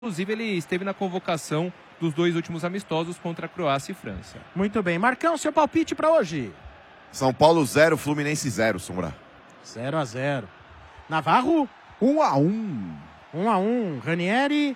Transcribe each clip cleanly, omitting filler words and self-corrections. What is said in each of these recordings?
Inclusive, ele esteve na convocação dos 2 últimos amistosos contra a Croácia e França. Muito bem. Marcão, seu palpite para hoje? São Paulo 0, Fluminense 0, Sombra. 0-0. Navarro? 1-1. 1-1. Ranieri?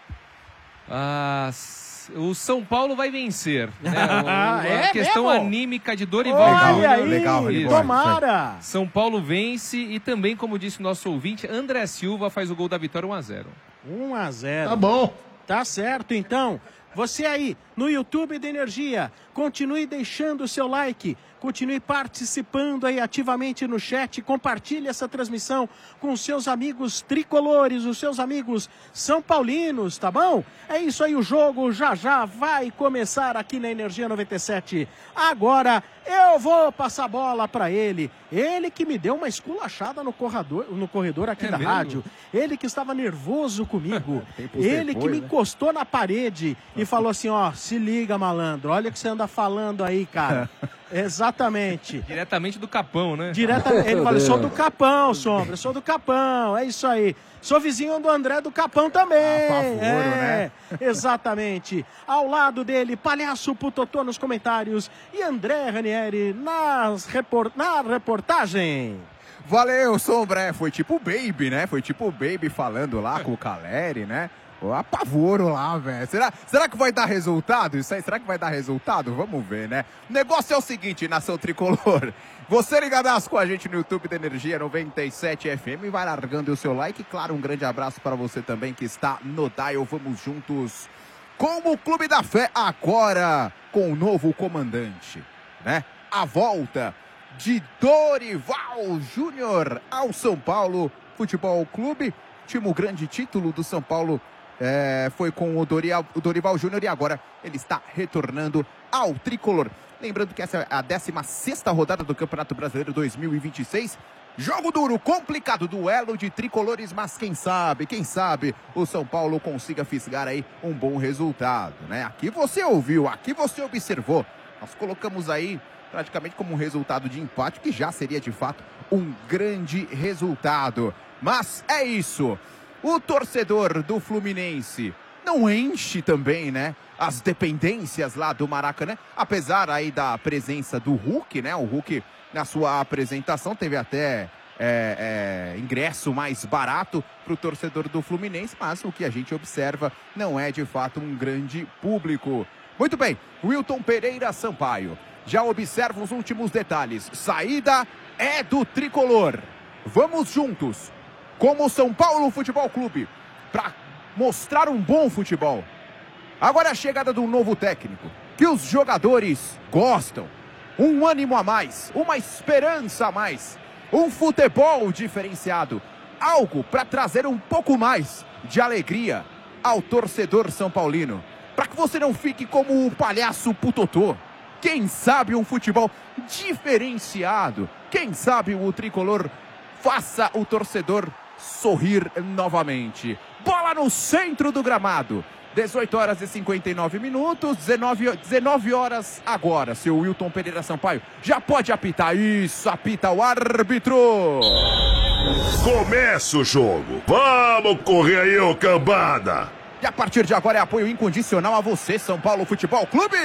O São Paulo vai vencer. Né? É a questão mesmo? anímica de Dorival Júnior. Aí, legal, tomara! São Paulo vence e também, como disse o nosso ouvinte, André Silva faz o gol da vitória 1-0. 1-0. Tá bom. Tá certo, então. Você aí, no YouTube da Energia, continue deixando o seu like, continue participando aí ativamente no chat, compartilhe essa transmissão com os seus amigos tricolores, os seus amigos são paulinos, tá bom? É isso aí, o jogo já vai começar aqui na Energia 97. Agora eu vou passar a bola para ele que me deu uma esculachada no corredor aqui da mesmo? rádio, ele que estava nervoso comigo, ele que me encostou na parede e falou assim, ó, se liga, malandro, olha o que você anda falando aí, cara. Exatamente. Diretamente do Capão, né? Diretamente. Ele falou, sou do Capão, Sombra, sou do Capão, é isso aí. Sou vizinho do André do Capão também. Né? Exatamente. Ao lado dele, Palhaço Putotô nos comentários e André Ranieri na reportagem. Valeu, Sombra. Foi tipo o Baby, né? Foi tipo o Baby falando lá com o Caleri, né? O apavoro lá, velho. Será que vai dar resultado? Isso aí, será que vai dar resultado? Vamos ver, né? O negócio é o seguinte, nação tricolor. Você ligadaço com a gente no YouTube da Energia 97 FM, vai largando o seu like. Claro, um grande abraço para você também que está no Dial. Vamos juntos com o Clube da Fé agora com o novo comandante, né? A volta de Dorival Júnior ao São Paulo Futebol Clube. Último grande título do São Paulo foi com o Dorival Júnior e agora ele está retornando ao tricolor. Lembrando que essa é a 16ª rodada do Campeonato Brasileiro 2026. Jogo duro, complicado, duelo de tricolores, mas quem sabe o São Paulo consiga fisgar aí um bom resultado, né? Aqui você ouviu, aqui você observou. Nós colocamos aí praticamente como um resultado de empate, que já seria de fato um grande resultado. Mas é isso. O torcedor do Fluminense não enche também, né? As dependências lá do Maracanã, apesar aí da presença do Hulk, né? O Hulk, na sua apresentação, teve até ingresso mais barato para o torcedor do Fluminense, mas o que a gente observa não é de fato um grande público. Muito bem, Wilton Pereira Sampaio. Já observa os últimos detalhes. Saída é do tricolor. Vamos juntos, como São Paulo Futebol Clube, para mostrar um bom futebol. Agora a chegada de um novo técnico, que os jogadores gostam. Um ânimo a mais, uma esperança a mais, um futebol diferenciado. Algo para trazer um pouco mais de alegria ao torcedor são paulino. Para que você não fique como o Palhaço Putotô. Quem sabe um futebol diferenciado. Quem sabe o tricolor faça o torcedor sorrir novamente. Bola no centro do gramado. 18 horas e 59 minutos, 19 horas agora. Seu Wilton Pereira Sampaio já pode apitar. Isso, apita o árbitro. Começa o jogo. Vamos correr aí, ô cambada. E a partir de agora é apoio incondicional a você, São Paulo Futebol Clube.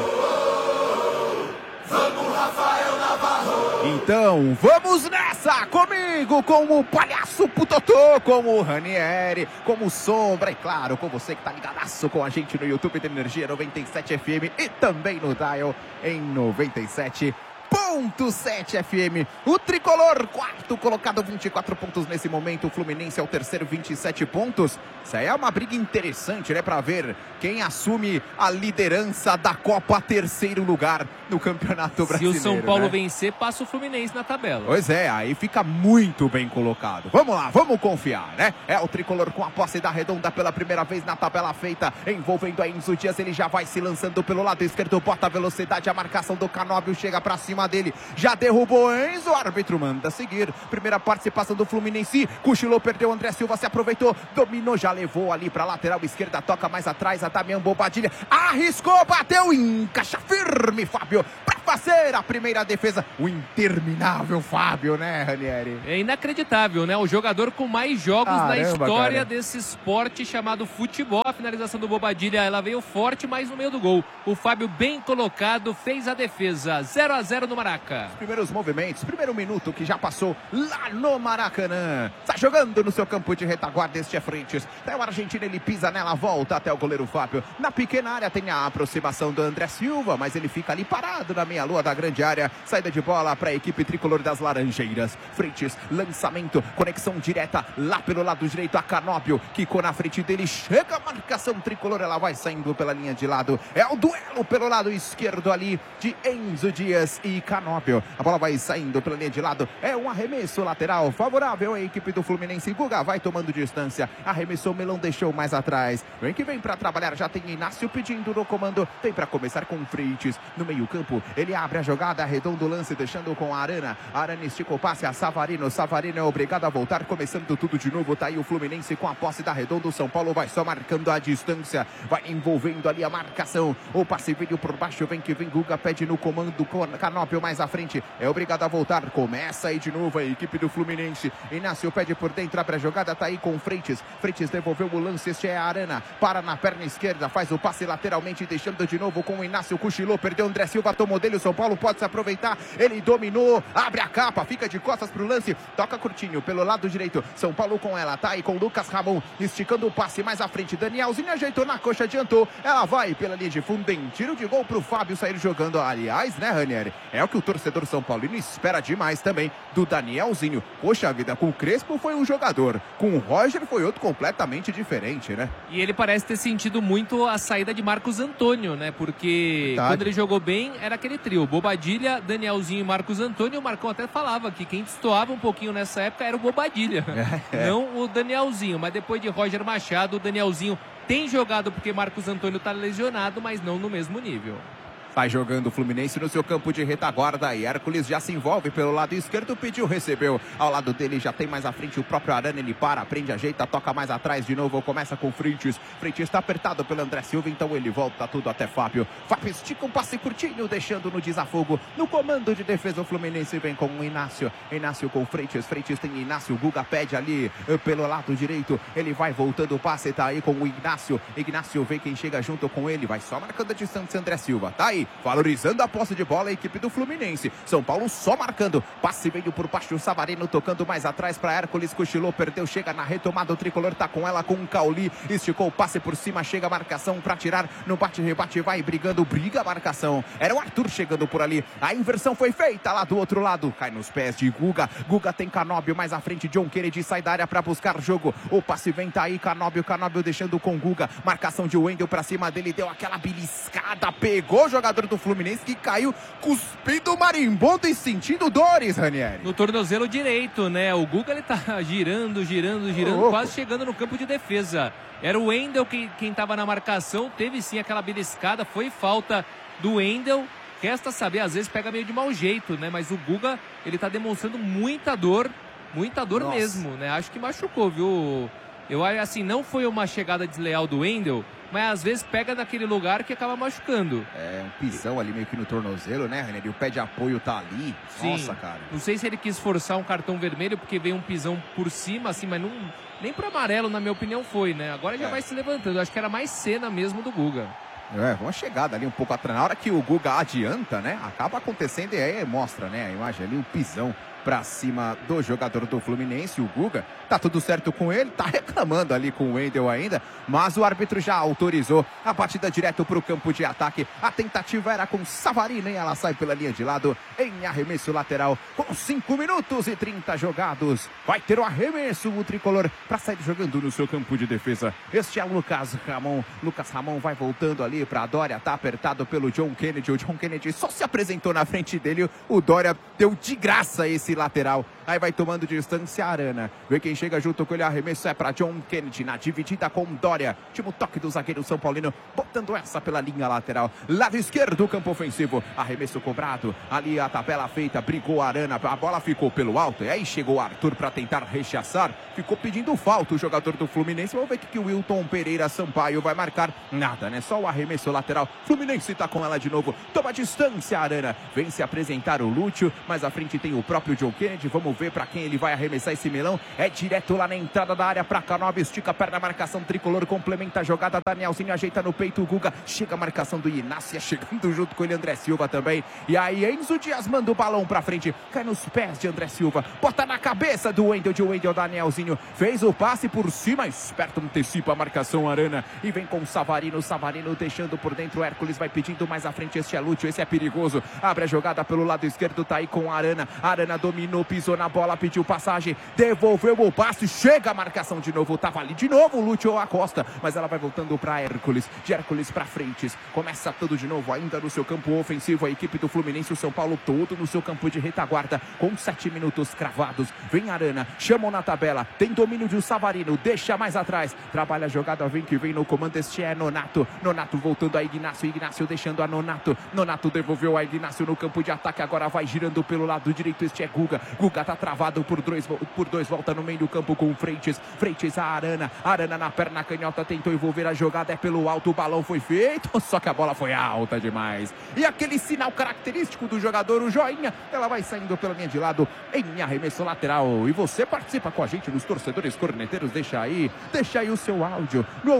Vamos, Rafael Navarro. Então, vamos nessa comigo, com o Palhaço Putotô, com o Ranieri, com o Sombra e claro, com você que tá ligadaço com a gente no YouTube da Energia 97 FM e também no Dial em 97.7 FM. O tricolor, quarto colocado, 24 pontos nesse momento. O Fluminense é o terceiro, 27 pontos. Isso aí é uma briga interessante, né? Pra ver quem assume a liderança da Copa, terceiro lugar no Campeonato Brasileiro. Se o São Paulo né? vencer, passa o Fluminense na tabela. Pois é, aí fica muito bem colocado. Vamos lá, vamos confiar, né? É o tricolor com a posse da redonda pela primeira vez na tabela feita, envolvendo a Enzo Dias. Ele já vai se lançando pelo lado esquerdo, bota a velocidade, a marcação do Canóbio chega pra cima dele. Já derrubou Enzo, o árbitro manda seguir. Primeira participação do Fluminense, cochilou, perdeu, André Silva se aproveitou, dominou, já levou ali pra lateral esquerda, toca mais atrás, a Damian Bobadilha, arriscou, bateu, encaixa firme, Fábio, pra fazer a primeira defesa. O interminável Fábio, né, Ranieri? É inacreditável, né? O jogador com mais jogos na história cara. desse esporte chamado futebol. A finalização do Bobadilla, ela veio forte, mas no meio do gol. O Fábio, bem colocado, fez a defesa. 0-0 no Maraca. Primeiros movimentos, primeiro minuto que já passou lá no Maracanã. Está jogando no seu campo de retaguarda, este é Frentes. É o argentino, ele pisa nela, volta até o goleiro Fábio. Na pequena área tem a aproximação do André Silva, mas ele fica ali parado na meia-lua da grande área. Saída de bola para a equipe tricolor das Laranjeiras. Frentes, lançamento, conexão direta lá pelo lado direito. A Canóbio, quicou na frente dele, chega a marcação tricolor, ela vai saindo pela linha de lado. É o duelo pelo lado esquerdo ali de Enzo Dias e Canóbio. A bola vai saindo pela linha de lado. É um arremesso lateral favorável à equipe do Fluminense. Guga vai tomando distância. Arremessou, Melão deixou mais atrás. Vem que vem para trabalhar. Já tem Inácio pedindo no comando. Vem para começar com Freitas no meio campo. Ele abre a jogada, arredonda o lance, deixando com a Arana. Arana estica o passe a Savarino. Savarino é obrigado a voltar, começando tudo de novo. Tá aí o Fluminense com a posse da Redondo. São Paulo vai só marcando a distância. Vai envolvendo ali a marcação. O passe veio por baixo. Vem que vem. Guga pede no comando. Canóbio mais à frente. É obrigado a voltar. Começa aí de novo a equipe do Fluminense. Inácio pede por dentro. Abre a jogada. Tá aí com Freitas. Freitas devolveu o lance. Este é a Arana. Para na perna esquerda. Faz o passe lateralmente. Deixando de novo com o Inácio. Cochilou. Perdeu o André Silva. Tomou dele. O São Paulo pode se aproveitar. Ele dominou. Abre a capa. Fica de costas pro lance. Toca curtinho pelo lado direito. São Paulo com ela. Tá aí com Lucas Ramon. Esticando o passe mais à frente. Danielzinho ajeitou na coxa. Adiantou. Ela vai pela linha de fundo. Em tiro de gol pro Fábio sair jogando. Aliás, né, Ranieri? É o que o torcedor São Paulino espera demais também do Danielzinho. Poxa vida, com o Crespo foi um jogador. Com o Roger foi outro completamente diferente, né? E ele parece ter sentido muito a saída de Marcos Antônio, né? Porque quando ele jogou bem, era aquele trio. Bobadilla, Danielzinho e Marcos Antônio. O Marcão até falava que quem destoava um pouquinho nessa época era o Bobadilla. Não o Danielzinho. Mas depois de Roger Machado, o Danielzinho tem jogado porque Marcos Antônio está lesionado, mas não no mesmo nível. Vai jogando o Fluminense no seu campo de retaguarda e Hércules já se envolve pelo lado esquerdo, pediu, recebeu. Ao lado dele já tem mais à frente o próprio Arana, ele para, prende, ajeita, toca mais atrás de novo, começa com Freitas. Freitas está apertado pelo André Silva, então ele volta tudo até Fábio. Fábio estica um passe curtinho, deixando no desafogo. No comando de defesa o Fluminense vem com o Inácio. Inácio com Freitas, Freitas tem Inácio, Guga pede ali pelo lado direito. Ele vai voltando o passe, tá aí com o Ignácio. Ignácio vê quem chega junto com ele, vai só marcando a distância, André Silva. Tá aí, valorizando a posse de bola a equipe do Fluminense. São Paulo só marcando. Passe veio por baixo, o Savarino tocando mais atrás para Hércules, cochilou, perdeu, chega na retomada, o tricolor tá com ela com o Cauli, esticou o passe por cima, chega a marcação para tirar, no bate-rebate vai brigando, briga a marcação. Era o Arthur chegando por ali. A inversão foi feita lá do outro lado, cai nos pés de Guga. Guga tem Canóbio mais à frente, John Kennedy sai da área para buscar jogo. O passe vem, tá aí Canóbio deixando com Guga. Marcação de Wendel para cima dele, deu aquela beliscada, pegou o jogador do Fluminense que caiu cuspindo marimbondo e sentindo dores, Ranieri. No tornozelo direito, né? O Guga, ele tá girando, quase chegando no campo de defesa. Era o Wendel quem tava na marcação, teve sim aquela beliscada, foi falta do Wendel. Resta saber, às vezes pega meio de mau jeito, né? Mas o Guga, ele tá demonstrando muita dor mesmo, né? Acho que machucou, viu? Eu acho assim, não foi uma chegada desleal do Wendel, mas às vezes pega naquele lugar que acaba machucando. É, um pisão ali meio que no tornozelo, né, René? O pé de apoio tá ali. Sim. Nossa, cara. Não sei se ele quis forçar um cartão vermelho, porque veio um pisão por cima, assim, mas não, nem pro amarelo, na minha opinião, foi, né? Agora já vai se levantando. Acho que era mais cena mesmo do Guga. É, uma chegada ali um pouco atrás. Na hora que o Guga adianta, né? Acaba acontecendo e aí mostra, né? A imagem ali, o pisão pra cima do jogador do Fluminense, o Guga. Tá tudo certo com ele, tá reclamando ali com o Wendel ainda, mas o árbitro já autorizou a batida direto pro campo de ataque. A tentativa era com Savarino e ela sai pela linha de lado em arremesso lateral com 5 minutos e 30 jogados. Vai ter o arremesso, o tricolor, pra sair jogando no seu campo de defesa. Este é Lucas Ramon. Lucas Ramon vai voltando ali pra Dória, tá apertado pelo John Kennedy. O John Kennedy só se apresentou na frente dele, o Dória deu de graça esse lateral. Aí vai tomando distância a Arana. Vê quem chega junto com ele, arremesso é para John Kennedy, na dividida com Dória. Último toque do zagueiro São Paulino, botando essa pela linha lateral. Lado esquerdo do campo ofensivo, arremesso cobrado. Ali a tabela feita, brigou a Arana, a bola ficou pelo alto. E aí chegou o Arthur para tentar rechaçar. Ficou pedindo falta o jogador do Fluminense. Vamos ver que o Wilton Pereira Sampaio vai marcar. Nada, né? Só o arremesso lateral. Fluminense tá com ela de novo. Toma distância a Arana. Vem se apresentar o Lúcio, mas à frente tem o próprio John Kennedy. Vamos ver para quem ele vai arremessar esse melão. É direto lá na entrada da área para Canobi. Estica a perna, marcação tricolor. Complementa a jogada. Danielzinho ajeita no peito o Guga. Chega a marcação do Inácia. Chegando junto com ele André Silva também. E aí Enzo Dias manda o balão para frente. Cai nos pés de André Silva. Bota na cabeça do Wendel. De Wendel, Danielzinho fez o passe por cima. Esperto, antecipa a marcação Arana. E vem com o Savarino. Savarino deixando por dentro. O Hércules vai pedindo mais à frente. Este é Lúcio. Esse é perigoso. Abre a jogada pelo lado esquerdo. Tá aí com a Arana. Arana dominou, pisou na bola, pediu passagem, devolveu o passe, chega a marcação de novo, tava ali de novo o Lúcio Acosta, mas ela vai voltando para Hércules, de Hércules para frentes, começa tudo de novo ainda no seu campo ofensivo, a equipe do Fluminense, o São Paulo todo no seu campo de retaguarda, com 7 minutos cravados, vem Arana, chamam na tabela, tem domínio de Savarino, deixa mais atrás, trabalha a jogada, vem que vem no comando, este é Nonato, Nonato voltando a Ignácio, Ignácio deixando a Nonato, Nonato devolveu a Ignácio no campo de ataque, agora vai girando pelo lado direito, este é Guga, Guga tá travado por dois, volta no meio do campo com o Freitas, Freitas a Arana, Arana na perna canhota, tentou envolver a jogada, é pelo alto, o balão foi feito, só que a bola foi alta demais, e aquele sinal característico do jogador, o joinha, ela vai saindo pela linha de lado, em arremesso lateral, e você participa com a gente nos torcedores corneteiros, deixa aí o seu áudio, no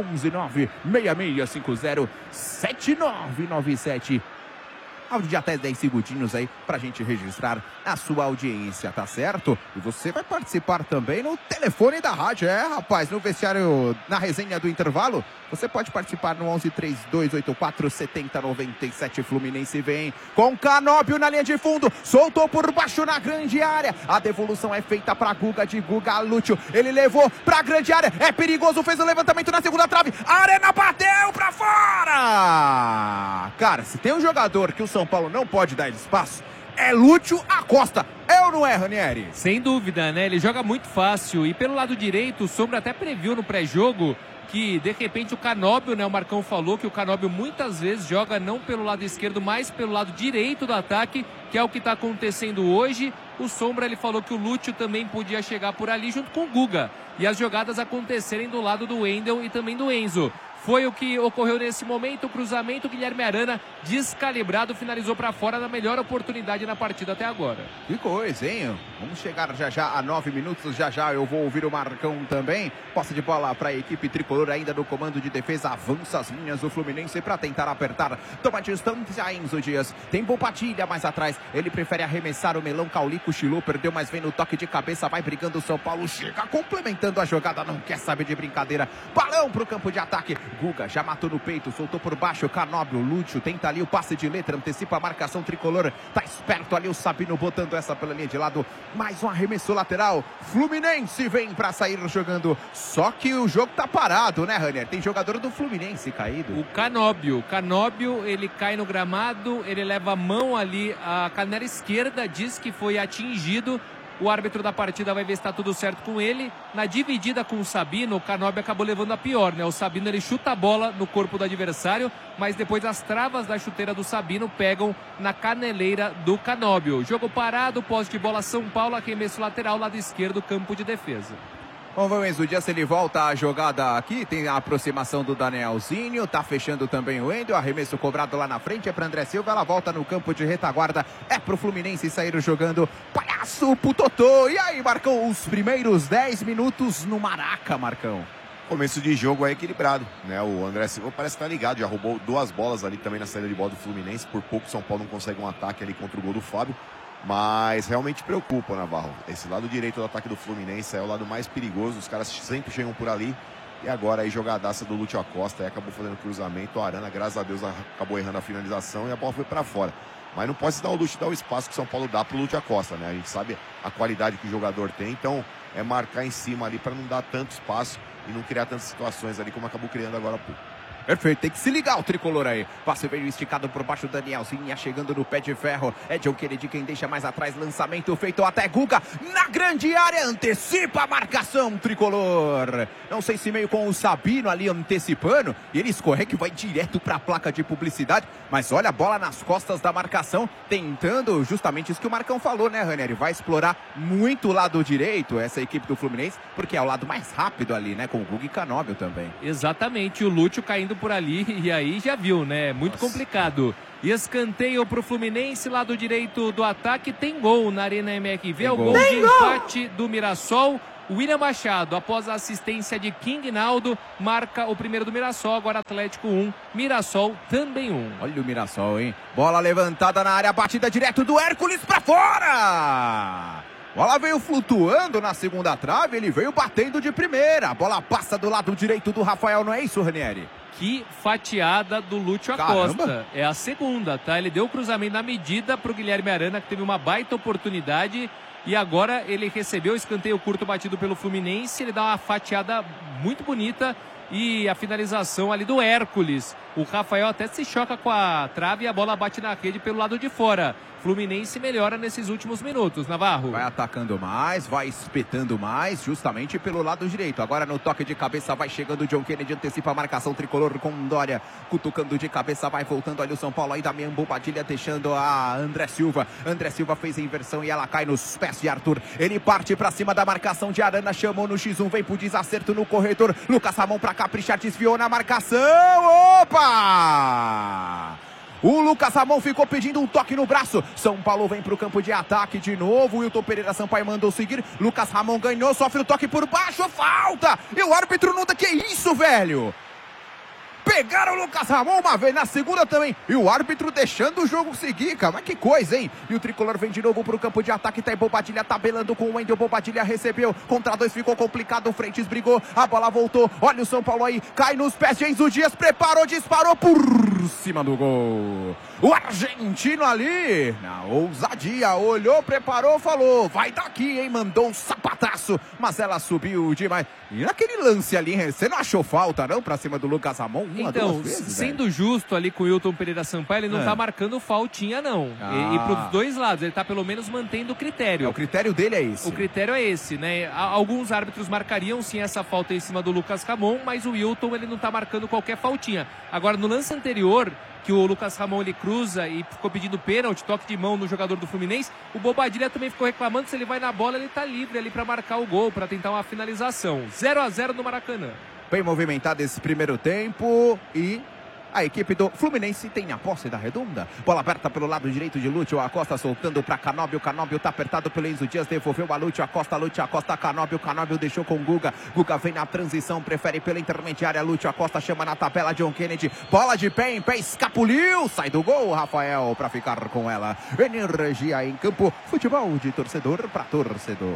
11966507997, áudio de até 10 segundinhos aí pra gente registrar a sua audiência, tá certo? E você vai participar também no telefone da rádio, rapaz, no vestiário, na resenha do intervalo, você pode participar no 11-3284-7097, Fluminense vem com Canóbio na linha de fundo, soltou por baixo na grande área, a devolução é feita pra Guga, de Guga Lúcio, ele levou pra grande área, é perigoso, fez o levantamento na segunda trave, a Arana bateu pra fora! Cara, se tem um jogador que o São Paulo não pode dar espaço, é Lúcio Acosta. É ou não é, Ranieri? Sem dúvida, né? Ele joga muito fácil. E pelo lado direito, o Sombra até previu no pré-jogo que, de repente, o Canóbio, né? O Marcão falou que o Canóbio muitas vezes joga não pelo lado esquerdo, mas pelo lado direito do ataque, que é o que está acontecendo hoje. O Sombra, ele falou que o Lúcio também podia chegar por ali junto com o Guga. E as jogadas acontecerem do lado do Wendel e também do Enzo. Foi o que ocorreu nesse momento, o cruzamento, Guilherme Arana descalibrado, finalizou para fora na melhor oportunidade na partida até agora. Que coisa, hein? Vamos chegar já a 9 minutos, já eu vou ouvir o Marcão também. Posse de bola para a equipe tricolor ainda no comando de defesa, avança as linhas do Fluminense para tentar apertar. Toma distância Enzo Dias, tem Bopatilha mais atrás, ele prefere arremessar o melão, Caulico Chilu, perdeu, mas vem no toque de cabeça, vai brigando o São Paulo, chega complementando a jogada, não quer saber de brincadeira, balão pro campo de ataque. Guga já matou no peito, soltou por baixo, Canóbio, Lúcio tenta ali o passe de letra, antecipa a marcação tricolor, tá esperto ali o Sabino botando essa pela linha de lado, mais um arremesso lateral, Fluminense vem pra sair jogando, só que o jogo tá parado, né, Ranieri? Tem jogador do Fluminense caído. O Canóbio, ele cai no gramado, ele leva a mão ali, a canela esquerda, diz que foi atingido. O árbitro da partida vai ver se está tudo certo com ele. Na dividida com o Sabino, o Canóbio acabou levando a pior, né? O Sabino, ele chuta a bola no corpo do adversário, mas depois as travas da chuteira do Sabino pegam na caneleira do Canóbio. Jogo parado, posse de bola São Paulo, arremesso lateral, lado esquerdo, campo de defesa. Vamos ver o Enzo Dias, ele volta a jogada aqui, tem a aproximação do Danielzinho, tá fechando também o Wendel, arremesso cobrado lá na frente, é para André Silva, ela volta no campo de retaguarda, é pro Fluminense sair jogando, palhaço pro Totô, e aí Marcão, os primeiros 10 minutos no Maraca, Marcão. Começo de jogo é equilibrado, né? O André Silva parece estar ligado, já roubou 2 bolas ali também na saída de bola do Fluminense, por pouco o São Paulo não consegue um ataque ali contra o gol do Fábio. Mas realmente preocupa, Navarro. Esse lado direito do ataque do Fluminense é o lado mais perigoso. Os caras sempre chegam por ali. E agora aí jogadaça do Lúcio Acosta. Aí acabou fazendo cruzamento. A Arana, graças a Deus, acabou errando a finalização e a bola foi para fora. Mas não pode se dar o luxo de dar o espaço que o São Paulo dá pro Lúcio Acosta, né? A gente sabe a qualidade que o jogador tem. Então é marcar em cima ali para não dar tanto espaço e não criar tantas situações ali como acabou criando agora há pouco. Perfeito, tem que se ligar o tricolor aí. Passe veio esticado por baixo, Danielzinho chegando no pé de ferro. É John Kennedy quem deixa mais atrás. Lançamento feito até Guga na grande área. Antecipa a marcação tricolor. Não sei se meio com o Sabino ali antecipando. E ele escorrega e vai direto para a placa de publicidade. Mas olha a bola nas costas da marcação. Tentando justamente isso que o Marcão falou, né, Ranieri? Vai explorar muito o lado direito essa equipe do Fluminense. Porque é o lado mais rápido ali, né? Com o Guga e Canóbio também. Exatamente, o Lúcio caindo por ali e aí já viu, né? Muito complicado. E escanteio pro Fluminense, lado direito do ataque, tem gol na Arena MRV, é o gol de empate do Mirassol. William Machado, após a assistência de King Naldo, marca o primeiro do Mirassol, agora Atlético 1, Mirassol também 1. Olha o Mirassol, hein? Bola levantada na área, batida direto do Hércules pra fora! Bola veio flutuando na segunda trave, ele veio batendo de primeira. A bola passa do lado direito do Rafael, não é isso, Ranieri? Que fatiada do Lúcio Acosta. É a segunda, tá? Ele deu o cruzamento na medida pro Guilherme Arana, que teve uma baita oportunidade. E agora ele recebeu o escanteio curto batido pelo Fluminense. Ele dá uma fatiada muito bonita. E a finalização ali do Hércules. O Rafael até se choca com a trave e a bola bate na rede pelo lado de fora. Fluminense melhora nesses últimos minutos, Navarro. Vai atacando mais, vai espetando mais, justamente pelo lado direito. Agora no toque de cabeça vai chegando o John Kennedy, antecipa a marcação tricolor com Dória. Cutucando de cabeça, vai voltando ali o São Paulo. Aí Damian Bobadilha deixando a André Silva. André Silva fez a inversão e ela cai nos pés de Arthur. Ele parte pra cima da marcação de Arana, chamou no X1, vem pro desacerto no corredor. Lucas Ramon pra caprichar, desviou na marcação. Opa! O Lucas Ramon ficou pedindo um toque no braço. São Paulo vem para o campo de ataque de novo. Wilton Pereira Sampaio mandou seguir. Lucas Ramon ganhou, sofre o toque por baixo. Falta! E o árbitro não dá. Que isso, velho? Pegaram o Lucas Ramon uma vez, na segunda também. E o árbitro deixando o jogo seguir, cara. Mas que coisa, hein? E o tricolor vem de novo pro campo de ataque. Tá aí Bobadilha tabelando com o Wendel. Bobadilha recebeu. Contra dois ficou complicado. O Frentes brigou. A bola voltou. Olha o São Paulo aí. Cai nos pés de Enzo Dias. Preparou, disparou por cima do gol. O argentino ali, na ousadia, olhou, preparou, falou, vai daqui, hein? Mandou um sapataço, mas ela subiu demais. E naquele lance ali, você não achou falta, não, pra cima do Lucas Ramon? Então, duas vezes, sendo justo ali com o Wilton Pereira Sampaio, ele não tá marcando faltinha, não. E pros dois lados, ele tá pelo menos mantendo o critério. O critério dele é esse. O critério é esse, né? Alguns árbitros marcariam sim essa falta em cima do Lucas Ramon, mas o Wilton, ele não tá marcando qualquer faltinha. Agora, no lance anterior, que o Lucas Ramon ele cruza e ficou pedindo pênalti, toque de mão no jogador do Fluminense, o Bobadilha também ficou reclamando que se ele vai na bola, ele tá livre ali para marcar o gol, para tentar uma finalização. 0-0 no Maracanã. Bem movimentado esse primeiro tempo e a equipe do Fluminense tem a posse da redonda. Bola aberta pelo lado direito de Lúcio Acosta, soltando para Canóbio. Canóbio tá apertado pelo Enzo Dias, devolveu a Lúcio Acosta, Canóbio. Canóbio deixou com Guga. Guga vem na transição, prefere pela intermediária. Lúcio Acosta chama na tabela, John Kennedy. Bola de pé em pé, escapuliu. Sai do gol, Rafael, para ficar com ela. Energia em campo, futebol de torcedor para torcedor.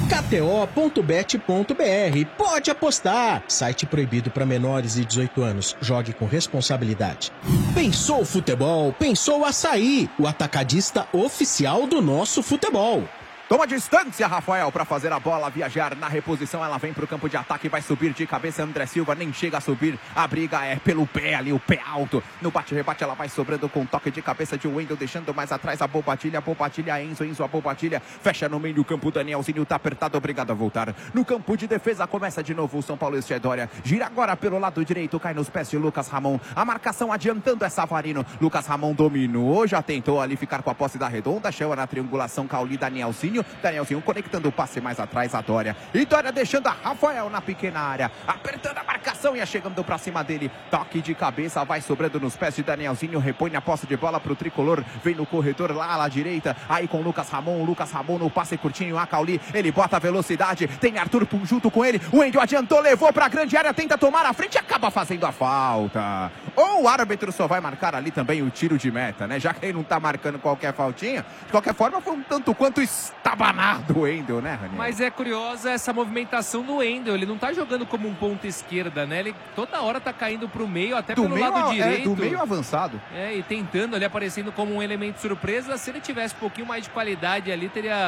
KTO.bet.br. Pode apostar. Site proibido para menores de 18 anos. Jogue com responsabilidade. Pensou futebol? Pensou Açaí, o atacadista oficial do nosso futebol. Toma distância, Rafael, para fazer a bola viajar na reposição. Ela vem para o campo de ataque, vai subir de cabeça. André Silva nem chega a subir. A briga é pelo pé ali, o pé alto. No bate-rebate ela vai sobrando com toque de cabeça de Wendel, deixando mais atrás a Bobadilha. Enzo, a Bobadilha. Fecha no meio do campo, Danielzinho tá apertado, obrigado a voltar. No campo de defesa começa de novo o São Paulo Dória. Gira agora pelo lado direito, cai nos pés de Lucas Ramon. A marcação adiantando é Savarino. Lucas Ramon dominou, já tentou ali ficar com a posse da redonda. Chama na triangulação Cauli, Danielzinho conectando o passe mais atrás a Dória. E Dória deixando a Rafael na pequena área. Apertando a marcação e chegando pra cima dele. Toque de cabeça, vai sobrando nos pés de Danielzinho. Repõe a posse de bola pro tricolor. Vem no corredor lá à direita. Aí com Lucas Ramon no passe curtinho. A Cauli, ele bota a velocidade. Tem Arthur junto com ele. O Wendel adiantou, levou pra grande área. Tenta tomar a frente e acaba fazendo a falta. Ou o árbitro só vai marcar ali também o tiro de meta, né? Já que ele não tá marcando qualquer faltinha. De qualquer forma, foi um tanto quanto estabanado do Wendel, né, Ranieri? Mas é curiosa essa movimentação do Wendel. Ele não tá jogando como um ponta esquerda, né? Ele toda hora tá caindo pro meio, até pelo lado direito. Do meio avançado. E tentando ali, aparecendo como um elemento surpresa. Se ele tivesse um pouquinho mais de qualidade ali, teria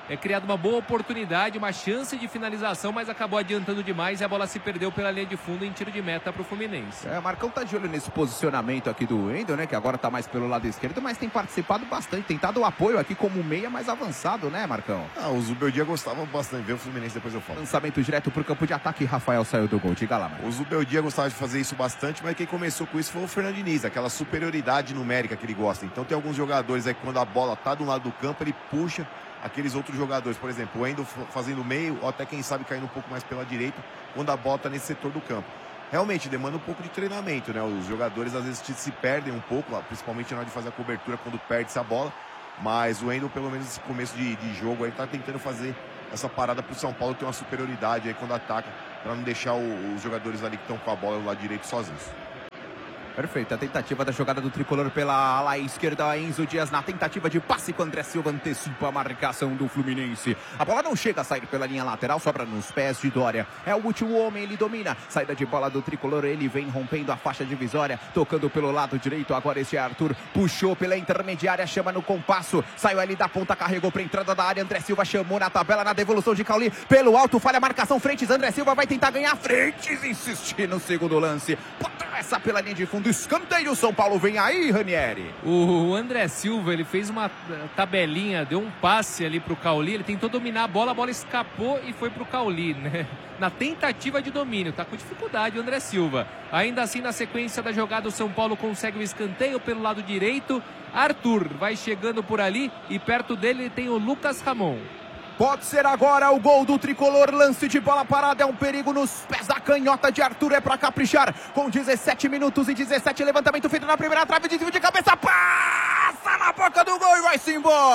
criado uma boa oportunidade, uma chance de finalização, mas acabou adiantando demais e a bola se perdeu pela linha de fundo em tiro de meta para o Fluminense. O Marcão tá de olho nesse posicionamento aqui do Wendel, né? Que agora tá mais pelo lado esquerdo, mas tem participado bastante, tem dado o apoio aqui como meia mais avançado, né, Marcão? O Zubeldia gostava bastante de ver o Fluminense, depois eu falo. Lançamento direto pro campo de ataque, Rafael saiu do gol, diga lá, Marcão. O Zubeldia gostava de fazer isso bastante, mas quem começou com isso foi o Fernando Diniz, aquela superioridade numérica que ele gosta. Então tem alguns jogadores aí que quando a bola tá do lado do campo, ele puxa aqueles outros jogadores, por exemplo, o Wendel fazendo meio, ou até quem sabe caindo um pouco mais pela direita, quando a bola tá nesse setor do campo. Realmente demanda um pouco de treinamento, né? Os jogadores às vezes se perdem um pouco, principalmente na hora de fazer a cobertura quando perde essa bola, mas o Wendel, pelo menos nesse começo de jogo aí, tá tentando fazer essa parada pro São Paulo ter uma superioridade aí quando ataca, para não deixar os jogadores ali que estão com a bola do lado direito sozinhos. Perfeito, a tentativa da jogada do tricolor pela ala esquerda, Enzo Dias na tentativa de passe com André Silva, antecipa a marcação do Fluminense. A bola não chega a sair pela linha lateral, sobra nos pés de Dória. É o último homem, ele domina. Saída de bola do tricolor, ele vem rompendo a faixa divisória, tocando pelo lado direito. Agora esse Arthur puxou pela intermediária, chama no compasso, saiu ali da ponta, carregou para entrada da área. André Silva chamou na tabela, na devolução de Cauli pelo alto, falha a marcação. Frentes, André Silva vai tentar ganhar. Frentes insiste no segundo lance, essa pela linha de fundo, escanteio. São Paulo vem aí, Ranieri. O André Silva, ele fez uma tabelinha, deu um passe ali pro Cauli, ele tentou dominar a bola escapou e foi pro Cauli, né? Na tentativa de domínio, tá com dificuldade o André Silva. Ainda assim, na sequência da jogada, o São Paulo consegue o escanteio pelo lado direito. Arthur vai chegando por ali e perto dele tem o Lucas Ramon. Pode ser agora o gol do tricolor, lance de bola parada, é um perigo nos pés da canhota de Arthur, é pra caprichar, com 17 minutos e 17, levantamento feito na primeira trave, desvio de cabeça, passa na boca do gol e vai-se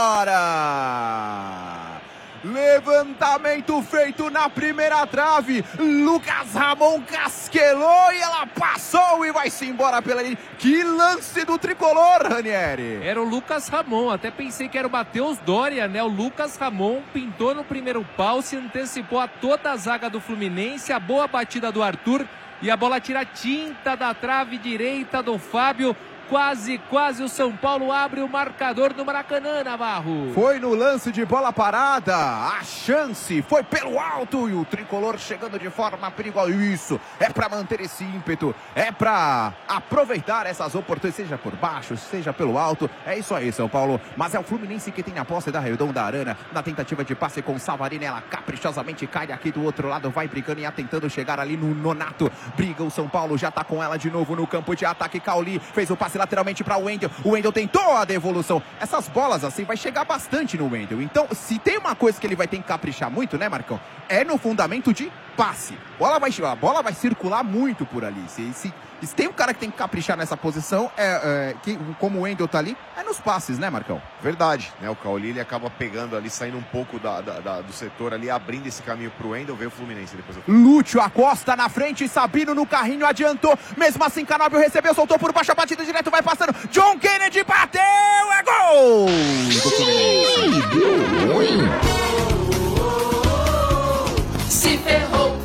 embora! Levantamento feito na primeira trave, Lucas Ramon casquelou e ela passou e vai-se embora pela linha. Que lance do tricolor, Ranieri! Era o Lucas Ramon, até pensei que era o Matheus Dória, né? O Lucas Ramon pintou no primeiro pau, se antecipou a toda a zaga do Fluminense, a boa batida do Arthur e a bola tira tinta da trave direita do Fábio. Quase o São Paulo abre o marcador no Maracanã, Navarro. Foi no lance de bola parada, a chance foi pelo alto e o tricolor chegando de forma perigosa. Isso, é para manter esse ímpeto, é para aproveitar essas oportunidades, seja por baixo, seja pelo alto. É isso aí, São Paulo. Mas é o Fluminense que tem a posse da Redonda Arana. Na tentativa de passe com Savarino, ela caprichosamente cai aqui do outro lado, vai brigando e tentando chegar ali no Nonato. Briga o São Paulo, já tá com ela de novo no campo de ataque. Cauli fez o passe lateralmente para o Wendel. O Wendel tentou a devolução. Essas bolas assim vai chegar bastante no Wendel. Então, se tem uma coisa que ele vai ter que caprichar muito, né, Marcão? É no fundamento de passe. A bola vai circular muito por ali. Se tem um cara que tem que caprichar nessa posição, como o Wendel tá ali, é nos passes, né, Marcão? Verdade, né? O Cauli, ele acaba pegando ali, saindo um pouco do setor ali, abrindo esse caminho pro Wendel, veio o Fluminense depois. Lúcio Acosta na frente, Sabino no carrinho, adiantou, mesmo assim Canóbio recebeu, soltou por baixo, a batida direto, vai passando, John Kennedy bateu, é gol! Do Fluminense. Se ferrou.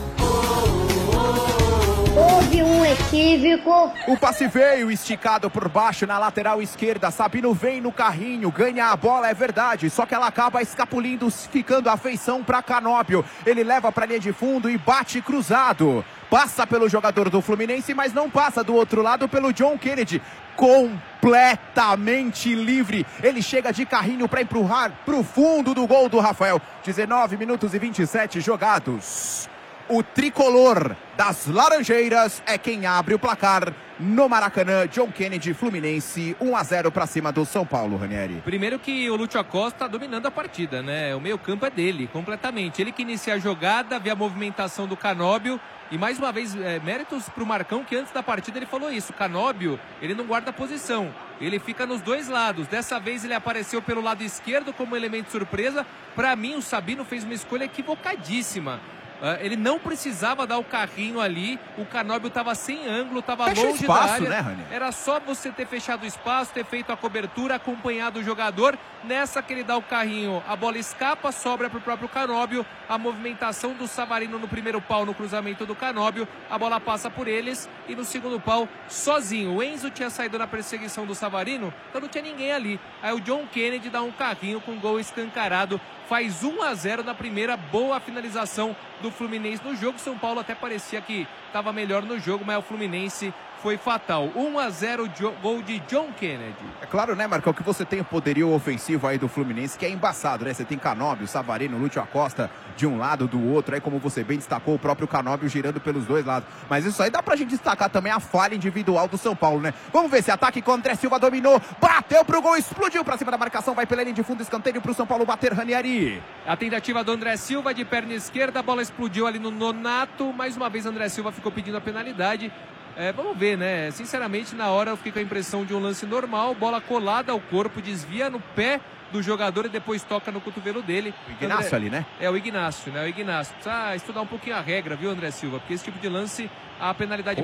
Houve um equívoco. O passe veio esticado por baixo na lateral esquerda. Sabino vem no carrinho, ganha a bola, é verdade. Só que ela acaba escapulindo, ficando a feição para Canóbio. Ele leva para a linha de fundo e bate cruzado. Passa pelo jogador do Fluminense, mas não passa do outro lado pelo John Kennedy. Completamente livre. Ele chega de carrinho para empurrar para o fundo do gol do Rafael. 19 minutos e 27 jogados. O tricolor das Laranjeiras é quem abre o placar no Maracanã. John Kennedy, Fluminense, 1-0 para cima do São Paulo, Ranieri. Primeiro que o Lúcio Acosta está dominando a partida, né? O meio-campo é dele, completamente. Ele que inicia a jogada, vê a movimentação do Canóbio. E mais uma vez, méritos para o Marcão, que antes da partida ele falou isso. Canóbio, ele não guarda posição. Ele fica nos dois lados. Dessa vez ele apareceu pelo lado esquerdo como elemento surpresa. Para mim, o Sabino fez uma escolha equivocadíssima. Ele não precisava dar o carrinho ali, o Canóbio estava sem ângulo, estava longe espaço, da área. Né, Rani? Era só você ter fechado o espaço, ter feito a cobertura, acompanhado o jogador. Nessa que ele dá o carrinho, a bola escapa, sobra para o próprio Canóbio. A movimentação do Savarino no primeiro pau, no cruzamento do Canóbio. A bola passa por eles e no segundo pau, sozinho. O Enzo tinha saído na perseguição do Savarino, então não tinha ninguém ali. Aí o John Kennedy dá um carrinho com gol escancarado. Faz 1-0 na primeira, boa finalização do Fluminense no jogo. São Paulo até parecia que estava melhor no jogo, mas o Fluminense foi fatal. 1-0, gol de John Kennedy. É claro, né, Marcão, que você tem o poderio ofensivo aí do Fluminense, que é embaçado, né? Você tem Canóbio, Savarino, Lúcio Acosta de um lado, do outro. Aí, como você bem destacou, o próprio Canóbio girando pelos dois lados. Mas isso aí dá pra gente destacar também a falha individual do São Paulo, né? Vamos ver esse ataque com o André Silva, dominou, bateu pro gol, explodiu pra cima da marcação, vai pela linha de fundo, escanteio pro São Paulo bater, Ranieri. A tentativa do André Silva de perna esquerda, a bola explodiu ali no Nonato. Mais uma vez, André Silva ficou pedindo a penalidade. Vamos ver, né? Sinceramente, na hora eu fiquei com a impressão de um lance normal, bola colada ao corpo, desvia no pé do jogador e depois toca no cotovelo dele. O Ignacio ali, né? É o Ignacio, né? O Ignacio. Precisa estudar um pouquinho a regra, viu, André Silva? Porque esse tipo de lance, a penalidade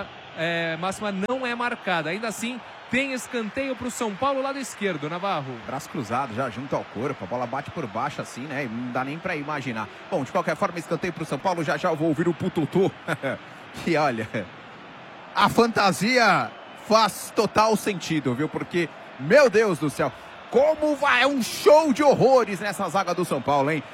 máxima não é marcada. Ainda assim, tem escanteio para o São Paulo, lado esquerdo, Navarro. Braço cruzado, já junto ao corpo, a bola bate por baixo assim, né? E não dá nem pra imaginar. Bom, de qualquer forma, escanteio pro São Paulo, já eu vou ouvir o Pututô. E olha, a fantasia faz total sentido, viu? Porque, meu Deus do céu, como vai, é um show de horrores nessa zaga do São Paulo, hein?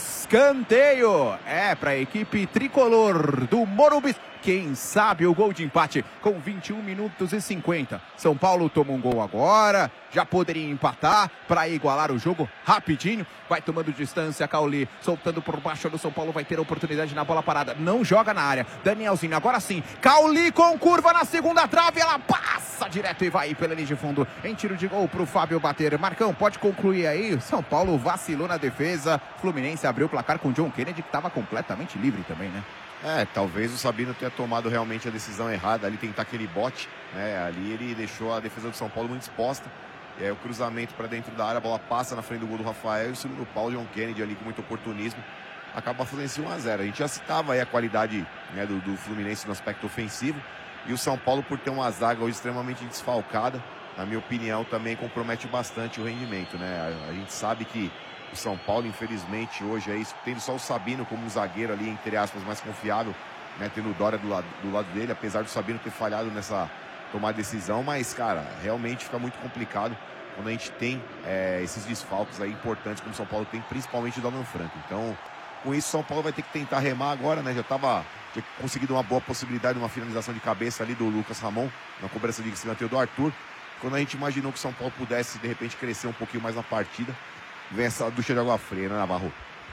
Escanteio para a equipe tricolor do Morumbi. Quem sabe o gol de empate com 21 minutos e 50. São Paulo toma um gol agora, já poderia empatar para igualar o jogo rapidinho. Vai tomando distância, Cauli, soltando por baixo do São Paulo, vai ter oportunidade na bola parada. Não joga na área. Danielzinho, agora sim. Cauli com curva na segunda trave, ela passa direto e vai pela linha de fundo. Em tiro de gol pro Fábio bater. Marcão, pode concluir aí. São Paulo vacilou na defesa. Fluminense abriu o placar com o John Kennedy, que estava completamente livre também, né? Talvez o Sabino tenha tomado realmente a decisão errada, ali tentar aquele bote, né? Ali ele deixou a defesa do São Paulo muito exposta. E aí o cruzamento para dentro da área, a bola passa na frente do gol do Rafael e o segundo pau, John Kennedy ali com muito oportunismo, acaba fazendo esse 1-0. A gente já citava aí a qualidade, né, do Fluminense no aspecto ofensivo, e o São Paulo, por ter uma zaga hoje extremamente desfalcada, na minha opinião, também compromete bastante o rendimento, né? A gente sabe que o São Paulo, infelizmente, hoje é isso, tendo só o Sabino como um zagueiro ali, entre aspas, mais confiável, né, tendo o Dória do lado dele, apesar do Sabino ter falhado nessa tomada de decisão, mas, cara, realmente fica muito complicado quando a gente tem esses desfalques aí importantes, como o São Paulo tem, principalmente do Alan Franco. Então, com isso, o São Paulo vai ter que tentar remar agora, né, tinha conseguido uma boa possibilidade, uma finalização de cabeça ali do Lucas Ramon, na cobrança de escanteio do Arthur, quando a gente imaginou que o São Paulo pudesse, de repente, crescer um pouquinho mais na partida. Vem essa ducha de água fria, né, Navarro?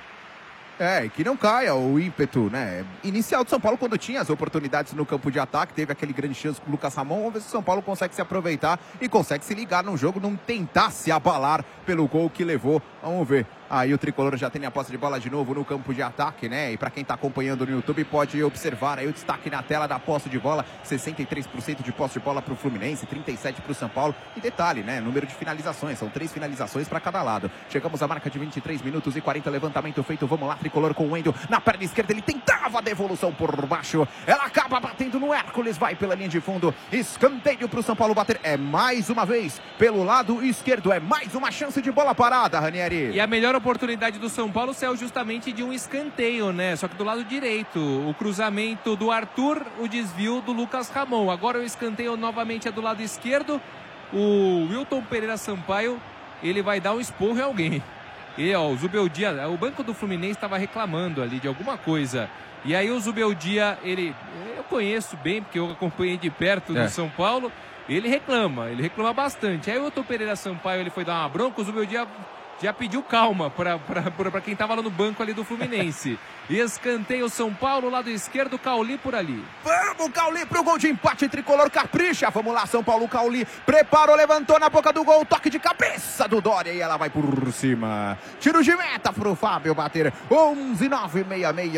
E que não caia o ímpeto, né? Inicial do São Paulo, quando tinha as oportunidades no campo de ataque, teve aquele grande chance com o Lucas Ramon. Vamos ver se o São Paulo consegue se aproveitar e consegue se ligar no jogo, não tentar se abalar pelo gol que levou. Vamos ver. Aí o tricolor já tem a posse de bola de novo no campo de ataque, né? E para quem tá acompanhando no YouTube pode observar aí o destaque na tela da posse de bola. 63% de posse de bola pro Fluminense, 37% pro São Paulo. E detalhe, né? Número de finalizações, são 3 finalizações para cada lado. Chegamos à marca de 23 minutos e 40, levantamento feito. Vamos lá, tricolor com o Wendel na perna esquerda. Ele tentava a devolução por baixo. Ela acaba batendo no Hércules, vai pela linha de fundo. Escanteio pro São Paulo bater. É mais uma vez pelo lado esquerdo. É mais uma chance de bola parada, Ranieri. E a melhor oportunidade do São Paulo saiu justamente de um escanteio, né? Só que do lado direito. O cruzamento do Arthur, o desvio do Lucas Ramon. Agora o escanteio novamente é do lado esquerdo. O Wilton Pereira Sampaio, ele vai dar um esporro em alguém. E ó, o Zubeldia, o banco do Fluminense estava reclamando ali de alguma coisa. E aí o Zubeldia, eu conheço bem, porque eu acompanhei de perto do São Paulo. Ele reclama bastante. Aí o Wilton Pereira Sampaio, ele foi dar uma bronca, o Zubeldia já pediu calma para quem estava lá no banco ali do Fluminense. Escanteio São Paulo, lado esquerdo, Cauli por ali. Vamos, Cauli, pro gol de empate, tricolor capricha. Vamos lá, São Paulo, Cauli preparou, levantou na boca do gol, toque de cabeça do Dória e ela vai por cima. Tiro de meta pro Fábio bater.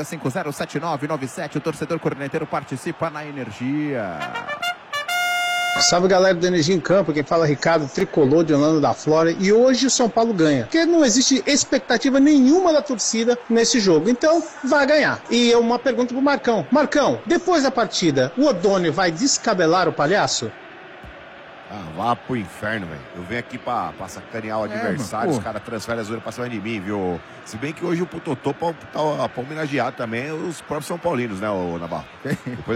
11-966-507997. O torcedor corneteiro participa na Energia. Salve, galera do Energia em Campo, quem fala é Ricardo, tricolor de Orlando da Flórida, e hoje o São Paulo ganha, porque não existe expectativa nenhuma da torcida nesse jogo, então vai ganhar. E uma pergunta pro Marcão. Marcão, depois da partida, o Odônio vai descabelar o palhaço? Ah, vá pro inferno, velho. Eu venho aqui pra sacanear o adversário, os caras transferem a zoeira pra cima de mim, viu? Se bem que hoje o Putotô tá pra homenagear também os próprios São Paulinos, né, o Navarro? Depois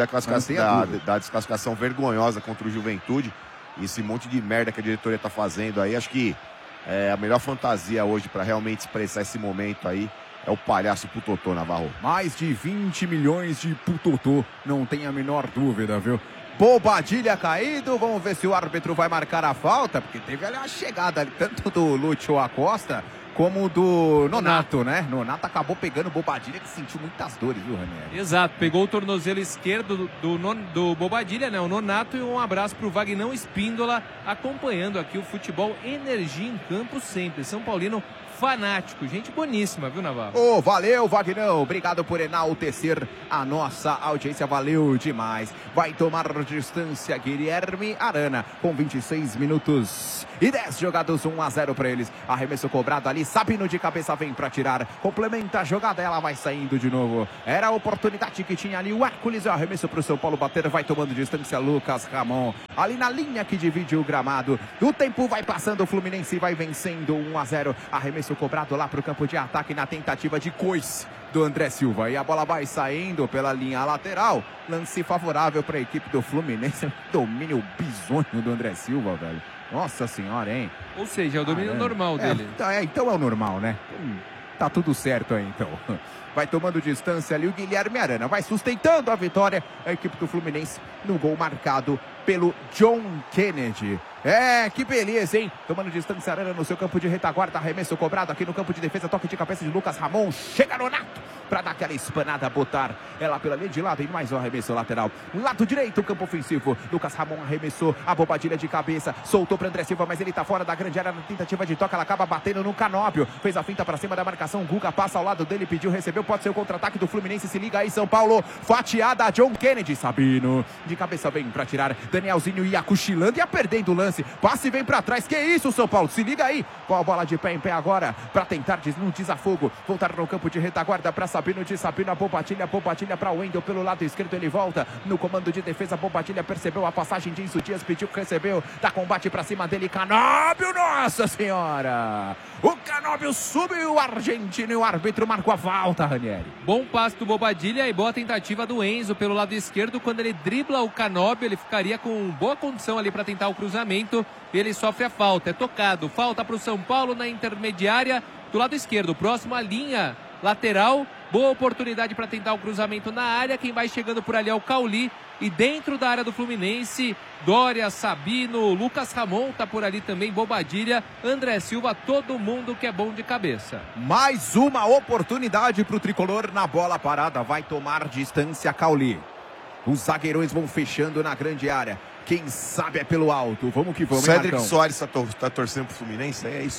da desclassificação vergonhosa contra o Juventude, e esse monte de merda que a diretoria tá fazendo aí, acho que a melhor fantasia hoje pra realmente expressar esse momento aí é o palhaço Putotô, Navarro. Mais de 20 milhões de Putotô, não tem a menor dúvida, viu? Bobadilha caído, vamos ver se o árbitro vai marcar a falta, porque teve ali uma chegada ali, tanto do Lúcio Acosta como do Nonato, né? Nonato acabou pegando Bobadilha, que sentiu muitas dores, viu, Ranieri? Exato, pegou o tornozelo esquerdo do Bobadilha, né? O Nonato, e um abraço pro Vagnão Espíndola, acompanhando aqui o futebol Energia em Campo sempre. São Paulino fanático, gente boníssima, viu, Navarro? Valeu, Vagnão, obrigado por enaltecer a nossa audiência, valeu demais. Vai tomar distância Guilherme Arana, com 26 minutos e 10 jogados, 1-0 para eles. Arremesso cobrado ali, Sabino de cabeça vem para tirar, complementa a jogada, ela vai saindo de novo. Era a oportunidade que tinha ali o Hércules, arremesso para o São Paulo bater, vai tomando distância Lucas Ramon, ali na linha que divide o gramado. O tempo vai passando, o Fluminense vai vencendo 1-0, arremesso cobrado lá para o campo de ataque na tentativa de coice do André Silva, e a bola vai saindo pela linha lateral. Lance favorável para a equipe do Fluminense. Domínio bizonho do André Silva, velho. Nossa senhora, hein? Ou seja, é o domínio normal dele. Então é o normal, né? Tá tudo certo aí, então. Vai tomando distância ali o Guilherme Arana, vai sustentando a vitória a equipe do Fluminense no gol marcado pelo John Kennedy. Que beleza, hein? Tomando distância Arana no seu campo de retaguarda, arremesso cobrado aqui no campo de defesa, toque de cabeça de Lucas Ramon, chega Nonato para dar aquela espanada, botar ela pela linha de lado e mais um arremesso lateral. Lado direito, campo ofensivo. Lucas Ramon arremessou a Bobadilha de cabeça, soltou para André Silva, mas ele tá fora da grande área na tentativa de toque, ela acaba batendo no Canóbio, fez a finta para cima da marcação, Guga passa ao lado dele, pediu, recebeu, pode ser o contra-ataque do Fluminense, se liga aí São Paulo, fatiada John Kennedy, Sabino de cabeça vem para tirar, Danielzinho ia cochilando, ia perdendo o lance, passe vem para trás, que isso São Paulo, se liga aí, com a bola de pé em pé agora, para tentar num desafogo, voltar no campo de retaguarda para Sabino, de Sabino a Bobadilha para o Wendel pelo lado esquerdo, ele volta no comando de defesa, Bobadilha percebeu a passagem de Enzo Dias, pediu que recebeu, dá combate para cima dele, Canóbio, nossa senhora, o Canóbio subiu o argentino e o árbitro marcou a falta, Ranieri. Bom passe do Bobadilha e boa tentativa do Enzo pelo lado esquerdo, quando ele dribla o Canóbio, ele ficaria com boa condição ali para tentar o cruzamento, e ele sofre a falta, é tocado, falta para o São Paulo na intermediária do lado esquerdo, próximo à linha lateral, boa oportunidade para tentar o cruzamento na área, quem vai chegando por ali é o Cauli, e dentro da área do Fluminense, Dória, Sabino, Lucas Ramon tá por ali também, Bobadilha, André Silva, todo mundo que é bom de cabeça. Mais uma oportunidade para o tricolor na bola parada, vai tomar distância Cauli. Os zagueirões vão fechando na grande área. Quem sabe é pelo alto. Vamos que vamos, Cédric Soares tá torcendo pro Fluminense, é isso?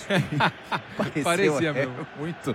Parecia mesmo. Muito.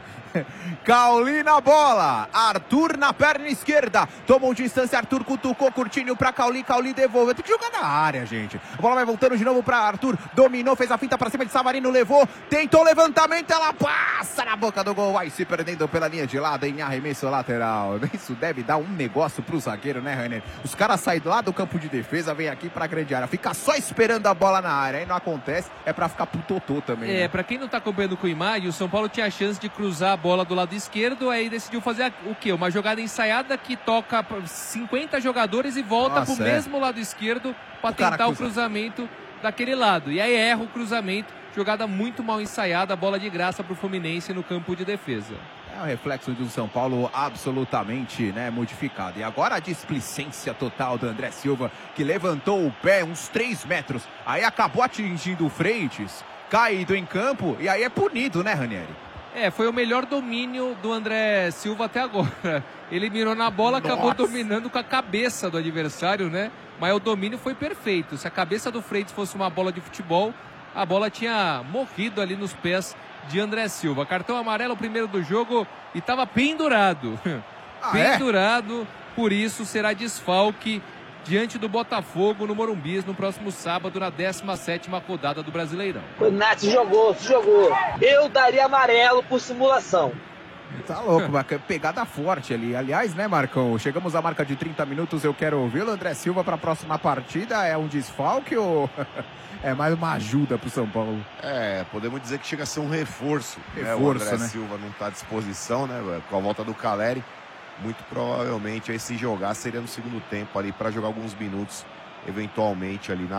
Cauli na bola. Arthur na perna esquerda. Tomou distância, Arthur cutucou, Curtinho pra Cauli. Cauli devolveu. Tem que jogar na área, gente. A bola vai voltando de novo pra Arthur. Dominou, fez a finta pra cima de Savarino, levou. Tentou levantamento, ela passa na boca do gol. Vai se perdendo pela linha de lado em arremesso lateral. Isso deve dar um negócio pro zagueiro, né, Rainer? Os caras saem lá do campo de defesa, vem aqui pra grande área, fica só esperando a bola na área, aí não acontece, é pra ficar putotô também. Né? Pra quem não tá acompanhando com a imagem, o São Paulo tinha a chance de cruzar a bola do lado esquerdo, aí decidiu fazer o quê? Uma jogada ensaiada que toca 50 jogadores e volta pro mesmo lado esquerdo pra tentar o cruzamento daquele lado, e aí erra o cruzamento, jogada muito mal ensaiada, bola de graça pro Fluminense no campo de defesa. É um reflexo de um São Paulo absolutamente, né, modificado. E agora a displicência total do André Silva, que levantou o pé uns 3 metros. Aí acabou atingindo o Freitas, caído em campo, e aí é punido, né, Ranieri? Foi o melhor domínio do André Silva até agora. Ele mirou na bola, acabou dominando com a cabeça do adversário, né? Mas o domínio foi perfeito. Se a cabeça do Freitas fosse uma bola de futebol, a bola tinha morrido ali nos pés de André Silva. Cartão amarelo, primeiro do jogo, e estava pendurado. Pendurado, por isso será desfalque diante do Botafogo no Morumbi no próximo sábado, na 17ª rodada do Brasileirão. O Nath jogou. Eu daria amarelo por simulação. Tá louco, pegada forte ali. Aliás, né, Marcão? Chegamos à marca de 30 minutos, eu quero ouvi-lo. André Silva para a próxima partida é um desfalque ou é mais uma ajuda pro São Paulo? Podemos dizer que chega a ser um reforço. Reforço, O André né? Silva não está à disposição, né? Com a volta do Caleri, muito provavelmente aí se jogar seria no segundo tempo ali para jogar alguns minutos, eventualmente ali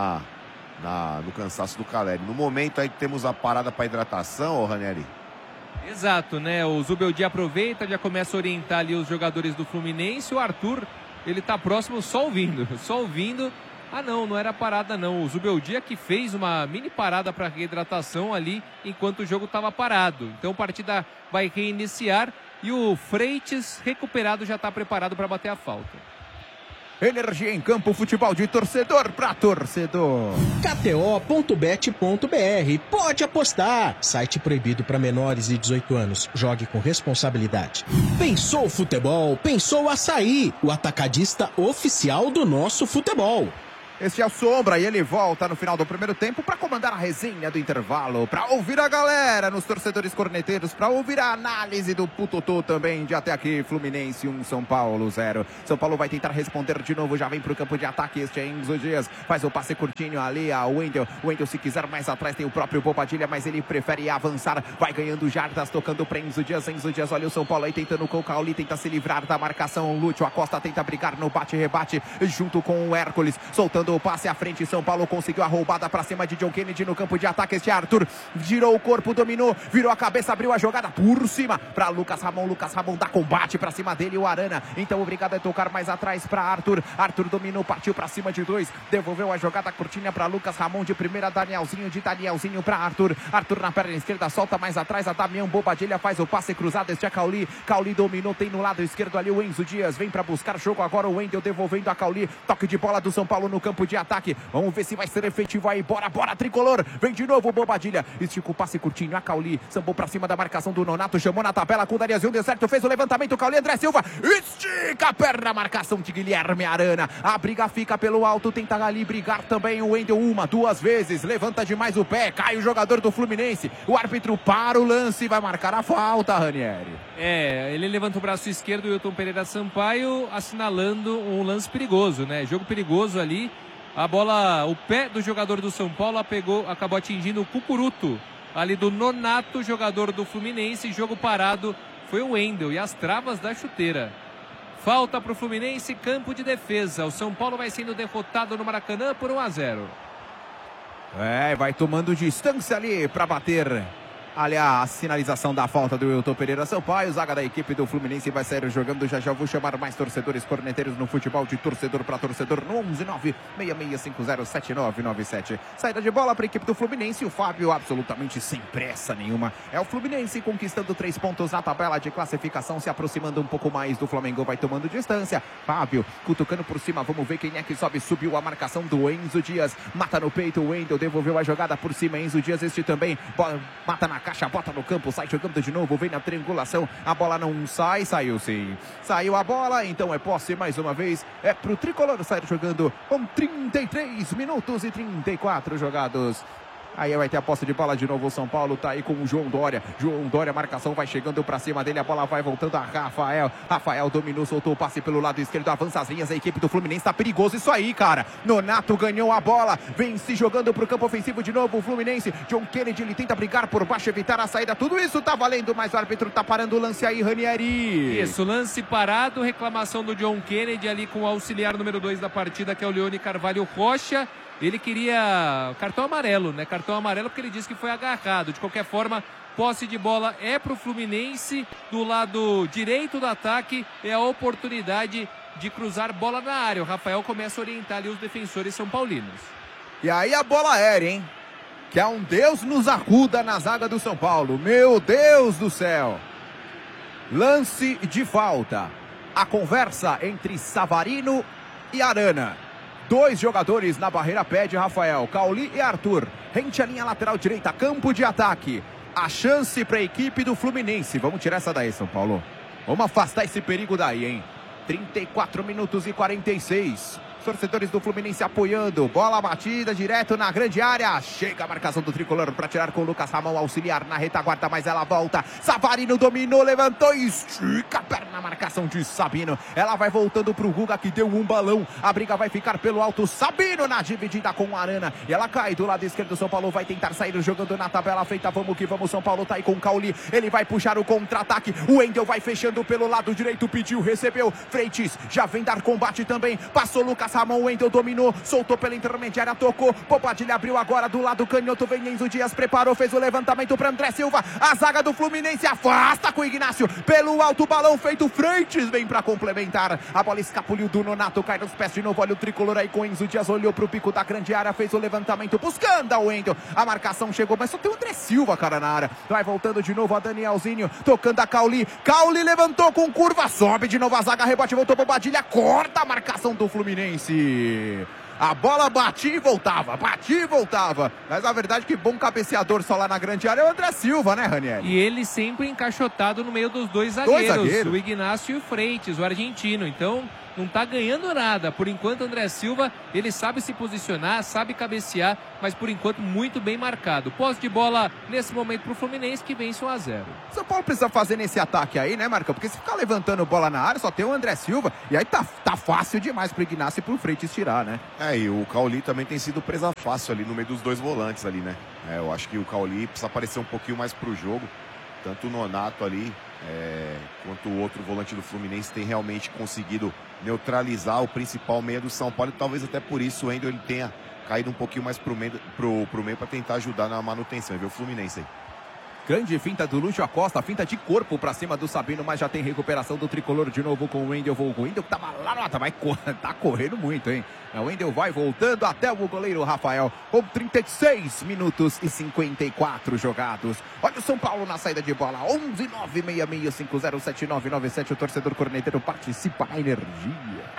no cansaço do Caleri. No momento aí que temos a parada para hidratação, ô Ranieri. Exato, né? O Zubeldia aproveita, já começa a orientar ali os jogadores do Fluminense. O Arthur, ele tá próximo só ouvindo. Ah, não era parada não. O Zubeldia que fez uma mini parada para reidratação ali enquanto o jogo estava parado. Então a partida vai reiniciar e o Freitas, recuperado, já está preparado para bater a falta. Energia em campo, futebol de torcedor para torcedor. KTO.bet.br. Pode apostar. Site proibido para menores de 18 anos. Jogue com responsabilidade. Pensou futebol? Pensou Açaí, o atacadista oficial do nosso futebol. Este é o Sombra e ele volta no final do primeiro tempo para comandar a resenha do intervalo, para ouvir a galera nos torcedores corneteiros, para ouvir a análise do Putotô também de até aqui. Fluminense 1, São Paulo 0. São Paulo vai tentar responder de novo, já vem para o campo de ataque. Este é Enzo Dias, faz o passe curtinho ali a Wendel. Wendel, se quiser mais atrás, tem o próprio Bobadilha, mas ele prefere avançar, vai ganhando jardas, tocando para Enzo Dias. Enzo Dias, olha o São Paulo aí tentando com o Cauli, tenta se livrar da marcação. Lúcio Acosta tenta brigar no bate-rebate junto com o Hércules, soltando o passe à frente. São Paulo conseguiu a roubada pra cima de John Kennedy no campo de ataque. Este Arthur girou o corpo, dominou, virou a cabeça, abriu a jogada por cima pra Lucas Ramon. Lucas Ramon dá combate pra cima dele, o Arana. Então obrigado a tocar mais atrás pra Arthur. Arthur dominou, partiu pra cima de 2, devolveu a jogada curtinha pra Lucas Ramon. De primeira, Danielzinho, de Danielzinho pra Arthur. Arthur na perna esquerda, solta mais atrás a Damião Bobadilha, faz o passe cruzado. Este é Cauli. Cauli dominou, tem no lado esquerdo ali o Enzo Dias, vem pra buscar jogo agora o Wendel, devolvendo a Cauli. Toque de bola do São Paulo no campo de ataque. Vamos ver se vai ser efetivo aí. Bora, tricolor. Vem de novo o Bobadilha. Estica o passe curtinho. A Cauli sambou pra cima da marcação do Nonato. Chamou na tabela com o Danielzinho. Deu certo. Fez o levantamento. Cauli, André Silva. Estica a perna. Marcação de Guilherme Arana. A briga fica pelo alto. Tenta ali brigar também o Wendel 1, 2 vezes. Levanta demais o pé. Cai o jogador do Fluminense. O árbitro para o lance e vai marcar a falta, Ranieri. Ele levanta o braço esquerdo, o Wilton Pereira Sampaio, assinalando um lance perigoso, né? Jogo perigoso ali. A bola, o pé do jogador do São Paulo acabou atingindo o cucuruto ali do Nonato, jogador do Fluminense. Jogo parado, foi o Wendel e as travas da chuteira. Falta para o Fluminense, campo de defesa. O São Paulo vai sendo derrotado no Maracanã por 1-0. Vai tomando distância ali para bater. Aliás, a sinalização da falta do Wilton Pereira Sampaio. Zaga da equipe do Fluminense vai sair jogando. Já vou chamar mais torcedores corneteiros no futebol de torcedor para torcedor no 11966507997. Saída de bola para a equipe do Fluminense. O Fábio absolutamente sem pressa nenhuma. É o Fluminense conquistando 3 pontos na tabela de classificação, se aproximando um pouco mais do Flamengo. Vai tomando distância. Fábio cutucando por cima. Vamos ver quem é que sobe. Subiu a marcação do Enzo Dias. Mata no peito o Wendel. Devolveu a jogada por cima. Enzo Dias, este também. Mata na caixa, bota no campo, sai jogando de novo, vem na triangulação, a bola não sai, saiu sim. Saiu a bola, então é posse mais uma vez, é pro tricolor sair jogando com 33 minutos e 34 jogados. Aí vai ter a posse de bola de novo. O São Paulo tá aí com o João Dória. João Dória, a marcação vai chegando pra cima dele. A bola vai voltando a Rafael. Rafael dominou, soltou o passe pelo lado esquerdo. Avança as linhas. A equipe do Fluminense tá perigoso isso aí, cara. Nonato ganhou a bola. Vem se jogando pro campo ofensivo de novo. O Fluminense. John Kennedy, ele tenta brigar por baixo, evitar a saída. Tudo isso tá valendo, mas o árbitro tá parando o lance aí, Ranieri. Isso, lance parado. Reclamação do John Kennedy ali com o auxiliar número 2 da partida, que é o Leone Carvalho Rocha. Ele queria cartão amarelo, né? Cartão amarelo porque ele disse que foi agarrado. De qualquer forma, posse de bola é pro Fluminense. Do lado direito do ataque é a oportunidade de cruzar bola na área. O Rafael começa a orientar ali os defensores são paulinos. E aí a bola aérea, hein? Que é um Deus nos acuda na zaga do São Paulo. Meu Deus do céu. Lance de falta. A conversa entre Savarino e Arana. 2 jogadores na barreira, pede Rafael, Cauli e Arthur. Rente a linha lateral direita, campo de ataque. A chance para a equipe do Fluminense. Vamos tirar essa daí, São Paulo. Vamos afastar esse perigo daí, hein? 34 minutos e 46. torcedores do Fluminense apoiando, bola batida direto na grande área, chega a marcação do tricolor para tirar com o Lucas Ramon, auxiliar na retaguarda, mas ela volta, Savarino dominou, levantou e estica a perna na marcação de Sabino, ela vai voltando pro Guga que deu um balão, a briga vai ficar pelo alto, Sabino na dividida com o Arana, e ela cai do lado esquerdo, São Paulo vai tentar sair jogando na tabela feita, vamos que vamos, São Paulo tá aí com o Cauli, ele vai puxar o contra-ataque, o Wendel vai fechando pelo lado direito, pediu, recebeu, Freitas já vem dar combate também, passou Lucas Ramon, o Wendel dominou, soltou pela intermediária, tocou, Bobadilha abriu agora do lado canhoto, vem Enzo Dias, preparou, fez o levantamento para André Silva, a zaga do Fluminense afasta com o Ignacio, pelo alto balão feito, Freitas vem para complementar, a bola escapuliu do Nonato, cai nos pés de novo, olha o tricolor aí com Enzo Dias, olhou pro pico da grande área, fez o levantamento, buscando o Wendel, a marcação chegou, mas só tem o André Silva, cara, na área, vai voltando de novo a Danielzinho, tocando a Cauli, Cauli levantou com curva, sobe de novo a zaga, rebote, voltou Bobadilha, corta a marcação do Fluminense. A bola batia e voltava, mas a verdade é que bom cabeceador só lá na grande área é o André Silva, né, Ranieri? E ele sempre encaixotado no meio dos dois zagueiros, o Ignacio e o Freitas, o argentino, então não tá ganhando nada, por enquanto André Silva, ele sabe se posicionar, sabe cabecear, mas por enquanto muito bem marcado, posse de bola nesse momento pro Fluminense que vence 1-0. São Paulo precisa fazer nesse ataque aí, né, Marcão? Porque se ficar levantando bola na área, só tem o André Silva, e aí tá fácil demais pro Ignacio e pro Freitas tirar, né? E o Cauli também tem sido presa fácil ali no meio dos dois volantes ali, né? Eu acho que o Cauli precisa aparecer um pouquinho mais pro jogo, tanto o Nonato ali, quanto o outro volante do Fluminense tem realmente conseguido neutralizar o principal meio do São Paulo, e talvez até por isso o Wendel ele tenha caído um pouquinho mais pro meio para tentar ajudar na manutenção, viu o Fluminense aí. Grande finta do Lúcio Acosta, finta de corpo pra cima do Sabino, mas já tem recuperação do tricolor de novo com o Wendel. O Wendel que tava lá, tá correndo muito, hein? O Wendel vai voltando até o goleiro Rafael, com 36 minutos e 54 jogados. Olha o São Paulo na saída de bola, 11-966507997. O torcedor corneteiro participa na energia.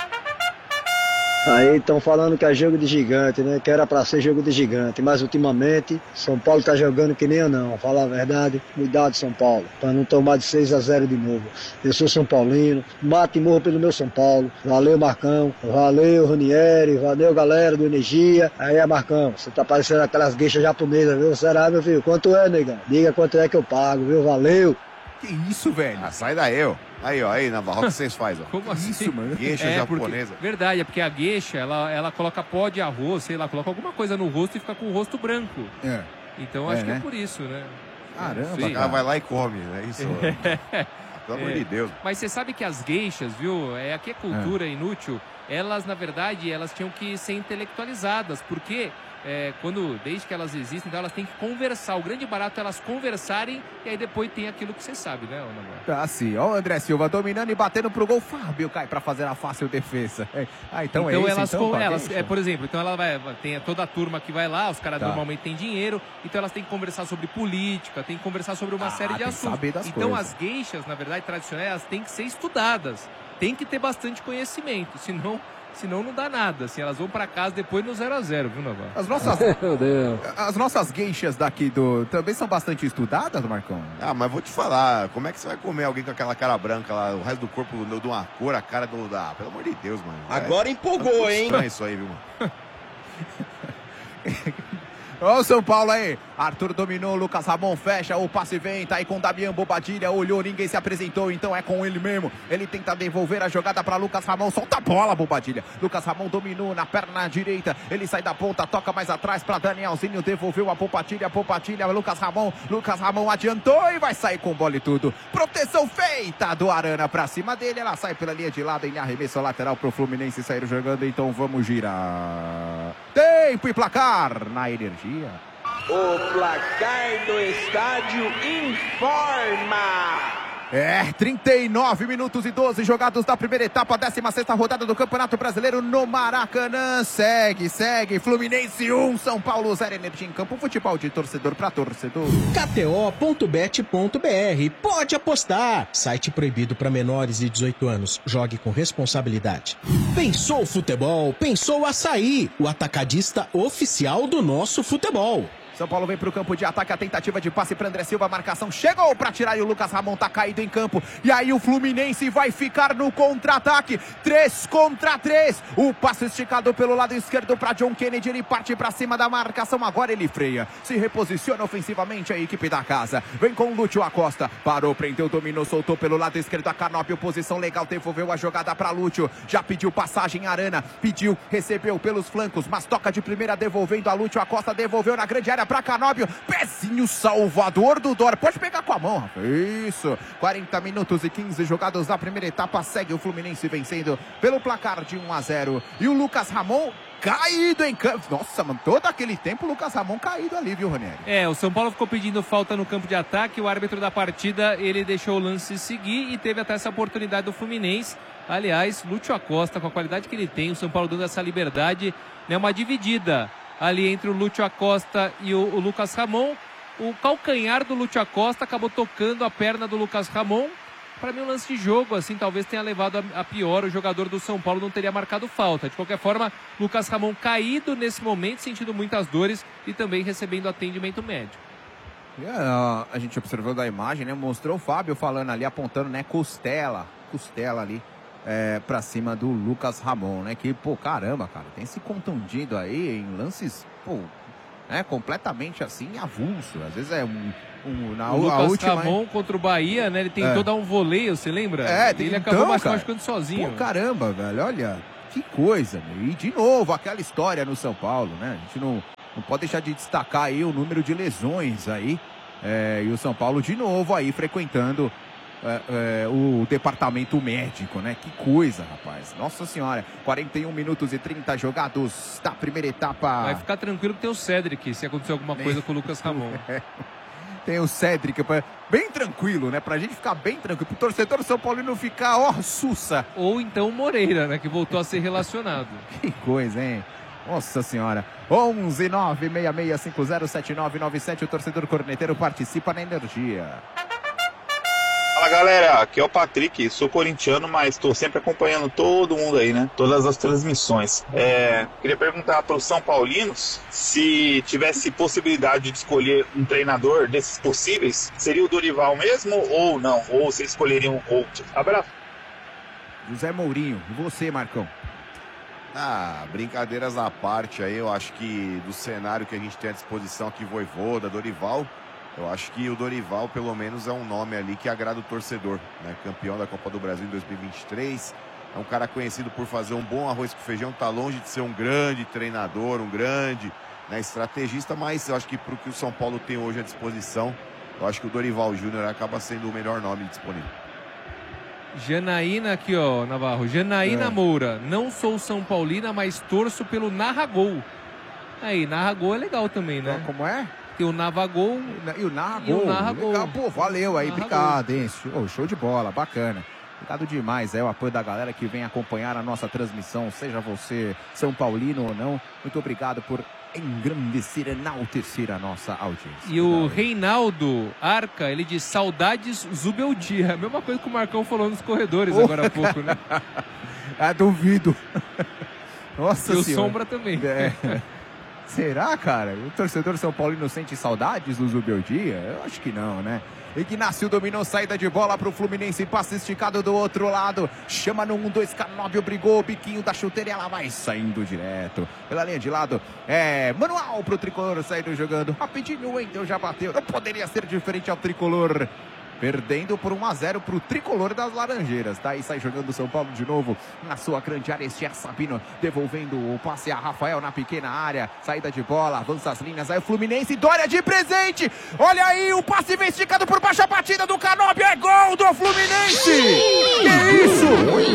Aí estão falando que é jogo de gigante, né? Que era pra ser jogo de gigante, mas ultimamente São Paulo tá jogando que nem eu não. Falar a verdade, cuidado São Paulo, pra não tomar de 6-0 de novo. Eu sou São Paulino, mato e morro pelo meu São Paulo. Valeu Marcão, valeu Ranieri, valeu galera do Energia. Aí Marcão, você tá parecendo aquelas gueixas japonesas, viu? Será, meu filho? Quanto é, negão? Diga quanto é que eu pago, viu? Valeu! Que isso, velho? Sai daí, ó. Aí, Navarro, o que vocês fazem, ó? Como assim? Isso, mano. Gueixa japonesa. Verdade, é porque a gueixa, ela coloca pó de arroz, sei lá, coloca alguma coisa no rosto e fica com o rosto branco. Então acho que é por isso, né? Caramba, cara. Vai lá e come, é isso. Pelo amor de Deus. Mas você sabe que as gueixas, viu? Aqui é cultura inútil. Elas, na verdade, elas tinham que ser intelectualizadas, porque desde que elas existem, então elas têm que conversar. O grande barato é elas conversarem e aí depois tem aquilo que você sabe, né, Ana? Tá sim, ó o André Silva dominando e batendo pro gol, Fábio cai pra fazer a fácil defesa. Então é isso, por exemplo, então ela tem toda a turma que vai lá, os caras normalmente têm dinheiro, então elas têm que conversar sobre política, tem que conversar sobre uma série de assuntos. Então coisas. As gueixas, na verdade, tradicionais, elas têm que ser estudadas, tem que ter bastante conhecimento, senão não dá nada, assim, elas vão pra casa depois no 0-0, viu, Navarro? As nossas gueixas daqui também são bastante estudadas, Marcão? Mas vou te falar, como é que você vai comer alguém com aquela cara branca lá, o resto do corpo de uma cor, a cara pelo amor de Deus, mano. Agora empolgou, hein? Estranho isso aí, viu, mano? Olha o São Paulo aí, Arthur dominou, Lucas Ramon fecha, o passe vem, tá aí com o Damian, Bobadilha, olhou, ninguém se apresentou, então é com ele mesmo, ele tenta devolver a jogada para Lucas Ramon, solta a bola, Bobadilha, Lucas Ramon dominou na perna direita, ele sai da ponta, toca mais atrás para Danielzinho, devolveu a Bobadilha, Lucas Ramon adiantou e vai sair com bola e tudo, proteção feita do Arana pra cima dele, ela sai pela linha de lado em arremesso lateral pro Fluminense sair jogando, então vamos girar, tempo e placar na energia. O placar do estádio informa. 39 minutos e 12 jogados da primeira etapa, 16ª rodada do Campeonato Brasileiro no Maracanã. Segue, Fluminense 1, São Paulo 0, Energia em Campo, futebol de torcedor para torcedor. KTO.bet.br, pode apostar. Site proibido para menores de 18 anos. Jogue com responsabilidade. Pensou futebol? Pensou Açaí, o atacadista oficial do nosso futebol. São Paulo vem para o campo de ataque, a tentativa de passe para André Silva, a marcação chegou para tirar e o Lucas Ramon tá caído em campo. E aí o Fluminense vai ficar no contra-ataque, 3 contra 3. O passe esticado pelo lado esquerdo para John Kennedy, ele parte para cima da marcação, agora ele freia, se reposiciona ofensivamente a equipe da casa. Vem com o Lúcio Acosta, parou, prendeu, dominou, soltou pelo lado esquerdo a Canóbio, posição legal, devolveu a jogada para Lúcio, já pediu passagem Arana, pediu, recebeu pelos flancos, mas toca de primeira devolvendo a Lúcio Acosta, devolveu na grande área para Canóbio, pezinho salvador do Dória, pode pegar com a mão, rapaz. Isso, 40 minutos e 15 jogados da primeira etapa, segue o Fluminense vencendo pelo placar de 1-0, e o Lucas Ramon caído em campo. Nossa, mano, todo aquele tempo o Lucas Ramon caído ali, viu, Ranieri? O São Paulo ficou pedindo falta no campo de ataque, o árbitro da partida, ele deixou o lance seguir e teve até essa oportunidade do Fluminense. Aliás, Lúcio Acosta, com a qualidade que ele tem, o São Paulo dando essa liberdade, né, uma dividida ali entre o Lúcio Acosta e o Lucas Ramon. O calcanhar do Lúcio Acosta acabou tocando a perna do Lucas Ramon. Para mim, um lance de jogo, assim, talvez tenha levado a pior. O jogador do São Paulo não teria marcado falta. De qualquer forma, Lucas Ramon caído nesse momento, sentindo muitas dores e também recebendo atendimento médico. A gente observou da imagem, né? Mostrou o Fábio falando ali, apontando, né? Costela ali. Pra cima do Lucas Ramon, né? Que, pô, caramba, cara, tem se contundido aí em lances, pô, né? Completamente assim, avulso. Às vezes é o Lucas Ramon contra o Bahia, né? Ele tentou dar um voleio, você lembra? Ele acabou machucando sozinho. Pô, caramba, velho, olha, que coisa, meu. E de novo, aquela história no São Paulo, né? A gente não pode deixar de destacar aí o número de lesões aí. E o São Paulo de novo aí frequentando o departamento médico, né? Que coisa, rapaz. Nossa senhora, 41 minutos e 30 jogados da primeira etapa. Vai ficar tranquilo que tem o Cédric, se acontecer alguma coisa com o Lucas Ramon. Tem o Cédric, bem tranquilo, né? Pra gente ficar bem tranquilo, pro torcedor do São Paulo não ficar, sussa. Ou então o Moreira, né? Que voltou a ser relacionado. Que coisa, hein? Nossa senhora. 11-966507997. O torcedor corneteiro participa na Energia. Fala galera, aqui é o Patrick, sou corintiano, mas estou sempre acompanhando todo mundo aí, né? Todas as transmissões. Queria perguntar para os São Paulinos se tivesse possibilidade de escolher um treinador desses possíveis, seria o Dorival mesmo ou não? Ou vocês escolheriam outro? Abraço. José Mourinho, e você, Marcão? Brincadeiras à parte aí, eu acho que do cenário que a gente tem à disposição aqui, Vojvoda, Dorival, eu acho que o Dorival, pelo menos, é um nome ali que agrada o torcedor, né? Campeão da Copa do Brasil em 2023. É um cara conhecido por fazer um bom arroz com feijão. Tá longe de ser um grande treinador, um grande, né, estrategista, mas eu acho que para o que o São Paulo tem hoje à disposição, eu acho que o Dorival Júnior acaba sendo o melhor nome disponível. Janaína aqui, ó, Navarro. Janaína Moura. Não sou São Paulina, mas torço pelo Narragol. Aí, Narragol é legal também, né? Como é? Tem o Navagol e o Narragol. Legal, pô, valeu aí, obrigado, hein? Show de bola, bacana. Obrigado demais, o apoio da galera que vem acompanhar a nossa transmissão, seja você São Paulino ou não. Muito obrigado por engrandecer, enaltecer a nossa audiência. E o Reinaldo Arca, ele diz saudades Zubeldia. A mesma coisa que o Marcão falou nos corredores agora há pouco, né? Duvido. Nossa Senhora. E o senhora. Sombra também. Será, cara? O torcedor São Paulino sente saudades do Zubeldia? Eu acho que não, né? Ignácio dominou, saída de bola pro Fluminense, passe esticado do outro lado, chama no 1-2, Canóbio brigou, o biquinho da chuteira e ela vai saindo direto pela linha de lado, manual pro Tricolor saindo jogando, rapidinho o Wendel já bateu, não poderia ser diferente ao Tricolor, perdendo por 1-0 pro Tricolor das Laranjeiras, tá? E sai jogando o São Paulo de novo na sua grande área, este Sabino devolvendo o passe a Rafael na pequena área, saída de bola, avança as linhas, aí o Fluminense, Dória de presente, olha aí o passe vem esticado por baixo, a batida do Canóbio, é gol do Fluminense! Que isso?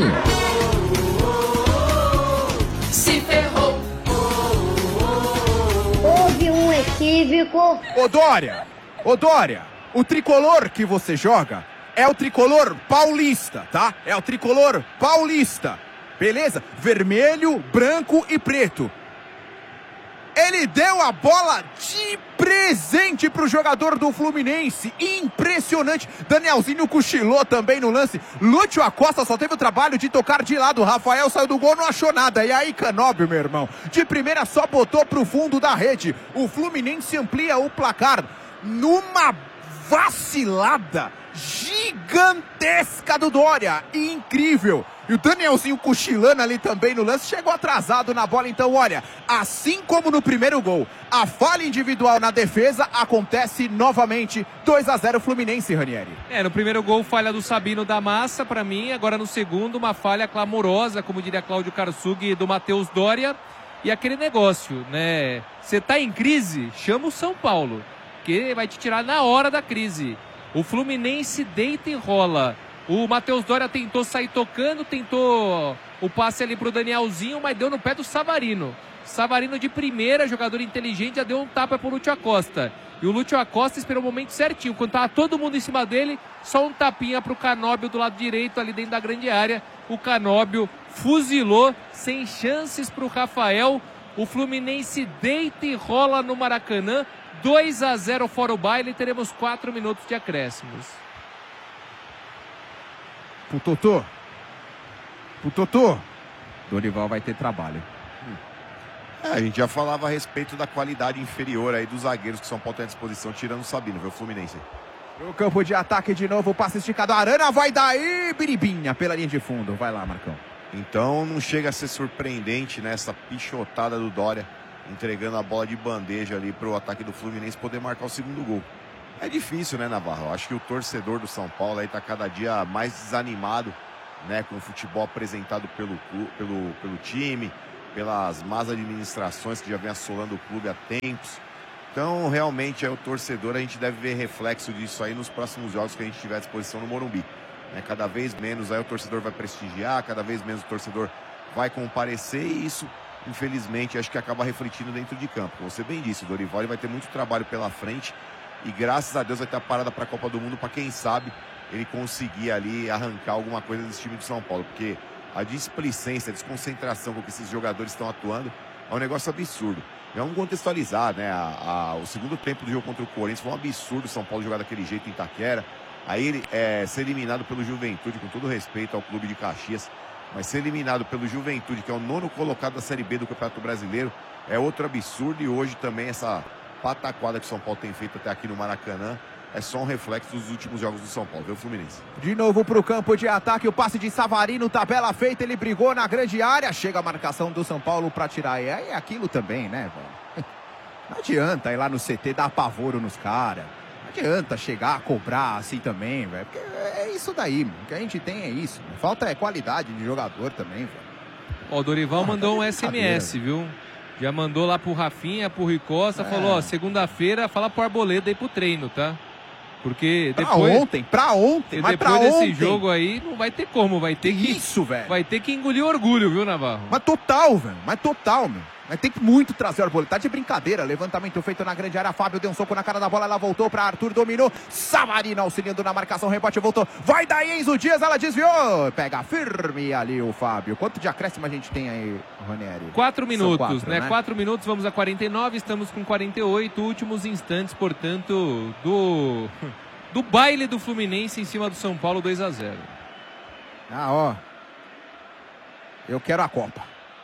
Se ferrou. Houve um equívoco. Ô Dória, o tricolor que você joga é o tricolor paulista, tá? É o tricolor paulista, beleza? Vermelho, branco e preto. Ele deu a bola de presente pro jogador do Fluminense. Impressionante. Danielzinho cochilou também no lance. Lúcio Acosta só teve o trabalho de tocar de lado. Rafael saiu do gol, não achou nada. E aí, Canóbio, meu irmão, de primeira só botou pro fundo da rede. O Fluminense amplia o placar numa vacilada gigantesca do Dória. Incrível. E o Danielzinho cochilando ali também no lance, chegou atrasado na bola. Então, olha, assim como no primeiro gol, a falha individual na defesa acontece novamente. 2-0 Fluminense, Ranieri. No primeiro gol, falha do Sabino da Massa, pra mim. Agora no segundo, uma falha clamorosa, como diria Cláudio Karsug, do Matheus Dória. E aquele negócio, né? Você tá em crise, chama o São Paulo, que vai te tirar na hora da crise. O Fluminense deita e rola. O Matheus Dória tentou sair tocando, tentou o passe ali pro Danielzinho, mas deu no pé do Savarino. Savarino de primeira, jogador inteligente, já deu um tapa pro Lúcio Acosta. E o Lúcio Acosta esperou o momento certinho. Quando tava todo mundo em cima dele, só um tapinha pro Canóbio do lado direito, ali dentro da grande área. O Canóbio fuzilou, sem chances pro Rafael. O Fluminense deita e rola no Maracanã. 2-0 fora o baile, teremos 4 minutos de acréscimos. Pro Totô, Dorival vai ter trabalho. A gente já falava a respeito da qualidade inferior aí dos zagueiros que São Paulo tem à disposição, tirando o Sabino, viu, o Fluminense. No campo de ataque de novo, o passe esticado, Arana vai daí, biribinha pela linha de fundo. Vai lá, Marcão. Então não chega a ser surpreendente, né, essa pichotada do Dória, entregando a bola de bandeja ali pro ataque do Fluminense poder marcar o segundo gol. É difícil, né, Navarro? Eu acho que o torcedor do São Paulo aí tá cada dia mais desanimado, né, com o futebol apresentado pelo time, pelas más administrações que já vem assolando o clube há tempos. Então, realmente, o torcedor, a gente deve ver reflexo disso aí nos próximos jogos que a gente tiver à disposição no Morumbi. Cada vez menos aí o torcedor vai prestigiar, cada vez menos o torcedor vai comparecer e isso, infelizmente, acho que acaba refletindo dentro de campo. Como você bem disse, o Dorival vai ter muito trabalho pela frente. E graças a Deus vai ter a parada para a Copa do Mundo para quem sabe ele conseguir ali arrancar alguma coisa desse time de São Paulo. Porque a displicência, a desconcentração com que esses jogadores estão atuando é um negócio absurdo. Vamos contextualizar, né? O segundo tempo do jogo contra o Corinthians foi um absurdo o São Paulo jogar daquele jeito em Itaquera. Aí ele ser eliminado pelo Juventude, com todo respeito ao clube de Caxias, mas ser eliminado pelo Juventude, que é o 9º colocado da Série B do Campeonato Brasileiro, é outro absurdo. E hoje também essa pataquada que o São Paulo tem feito até aqui no Maracanã é só um reflexo dos últimos jogos do São Paulo, viu, Fluminense? De novo pro campo de ataque, o passe de Savarino, tabela feita, ele brigou na grande área, chega a marcação do São Paulo para tirar. E é aquilo também, né, velho? Não adianta ir lá no CT dar apavoro nos caras. Não adianta chegar a cobrar assim também, velho. Porque é isso daí, mano. O que a gente tem é isso. Falta qualidade de jogador também, velho. O Dorival mandou um SMS, viu? Já mandou lá pro Rafinha, pro Rui Costa, falou, segunda-feira fala pro Arboleda ir pro treino, tá? Porque depois... Pra ontem, mas pra ontem. Depois desse jogo aí, não vai ter como, vai ter que... Isso, velho. Vai ter que engolir orgulho, viu, Navarro? Mas total, velho. Meu. Mas tem que muito trazer o Arboleda. Tá de brincadeira. Levantamento feito na grande área. Fábio deu um soco na cara da bola. Ela voltou pra Arthur. Dominou. Savarino auxiliando na marcação. Rebote voltou. Vai daí, Enzo Dias. Ela desviou. Pega firme ali o Fábio. Quanto de acréscimo a gente tem aí, Ranieri? 4 minutos, né? 4 minutos. Vamos a 49. Estamos com 48. Últimos instantes, portanto, do baile do Fluminense em cima do São Paulo. 2-0. Ó. Eu quero a Copa.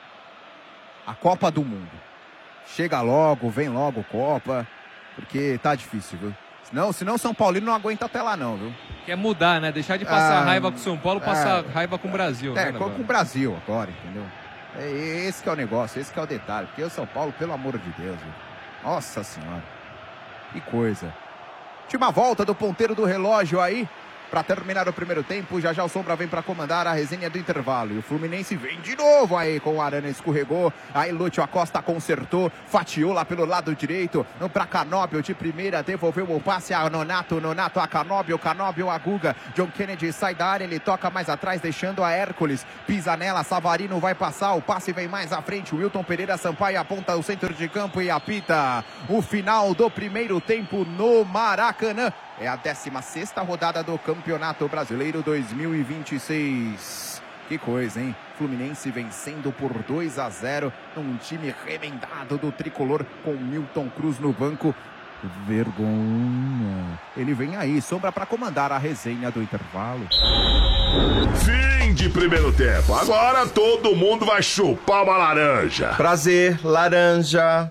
A Copa do Mundo. Chega logo, vem logo Copa, porque tá difícil, viu? Senão São Paulino não aguenta até lá não, viu? Quer mudar, né? Deixar de passar raiva com São Paulo, passar raiva com o Brasil. Né, com o Brasil agora, entendeu? Esse que é o negócio, esse que é o detalhe. Porque o São Paulo, pelo amor de Deus, viu? Nossa Senhora. Que coisa. Última volta do ponteiro do relógio aí. Para terminar o primeiro tempo, já o Sombra vem para comandar a resenha do intervalo. E o Fluminense vem de novo aí com o Arana, escorregou. Aí Lúcio Acosta consertou, fatiou lá pelo lado direito. Para Canóbio de primeira, devolveu o passe a Nonato a Canóbio a Guga. John Kennedy sai da área, ele toca mais atrás, deixando a Hércules. Pisa nela, Savarino vai passar, o passe vem mais à frente. O Wilton Pereira Sampaio aponta o centro de campo e apita o final do primeiro tempo no Maracanã. É a 16ª rodada do Campeonato Brasileiro 2026. Que coisa, hein? Fluminense vencendo por 2-0, um time remendado do tricolor com Milton Cruz no banco. Vergonha. Ele vem aí, Sombra, para comandar a resenha do intervalo. Fim de primeiro tempo. Agora todo mundo vai chupar uma laranja. Prazer, laranja.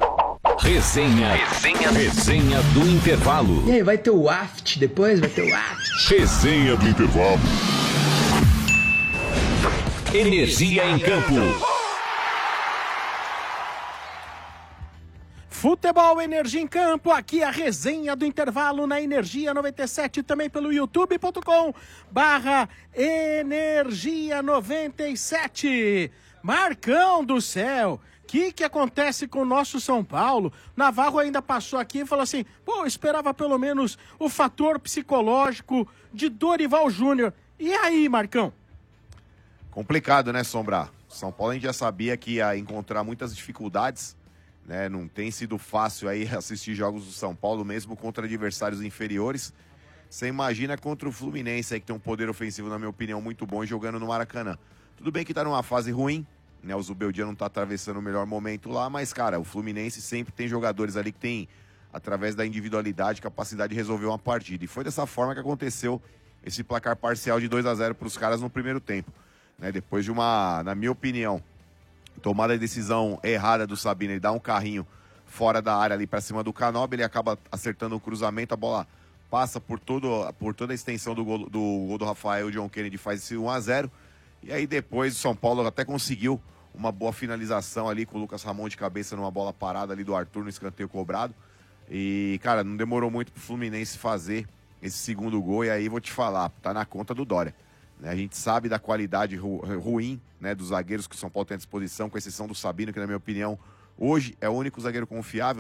Resenha do intervalo. E aí, vai ter o aft depois? Vai ter o aft. Resenha do intervalo. Energia em campo. Futebol, Energia em Campo, aqui a resenha do intervalo na Energia 97, também pelo youtube.com/Energia 97. Marcão do céu, o que acontece com o nosso São Paulo? Navarro ainda passou aqui e falou assim, pô, eu esperava pelo menos o fator psicológico de Dorival Júnior. E aí, Marcão? Complicado, né, Sombra? São Paulo a gente já sabia que ia encontrar muitas dificuldades, né? Não tem sido fácil aí assistir jogos do São Paulo, mesmo contra adversários inferiores. Você imagina contra o Fluminense, aí, que tem um poder ofensivo, na minha opinião, muito bom, jogando no Maracanã. Tudo bem que tá numa fase ruim, né? O Zubeldia não tá atravessando o melhor momento lá, mas, cara, o Fluminense sempre tem jogadores ali que tem, através da individualidade, capacidade de resolver uma partida. E foi dessa forma que aconteceu esse placar parcial de 2-0 para os caras no primeiro tempo, né? Depois de uma, na minha opinião, tomada de decisão errada do Sabino, ele dá um carrinho fora da área ali para cima do Canóbio, ele acaba acertando o cruzamento, a bola passa por toda a extensão do gol do Rafael, o John Kennedy faz esse 1-0, e aí depois o São Paulo até conseguiu uma boa finalização ali com o Lucas Ramon de cabeça numa bola parada ali do Arthur no escanteio cobrado, e cara, não demorou muito pro Fluminense fazer esse segundo gol, e aí vou te falar, tá na conta do Dória. A gente sabe da qualidade ruim, né, dos zagueiros que o São Paulo tem à disposição, com exceção do Sabino, que na minha opinião, hoje é o único zagueiro confiável.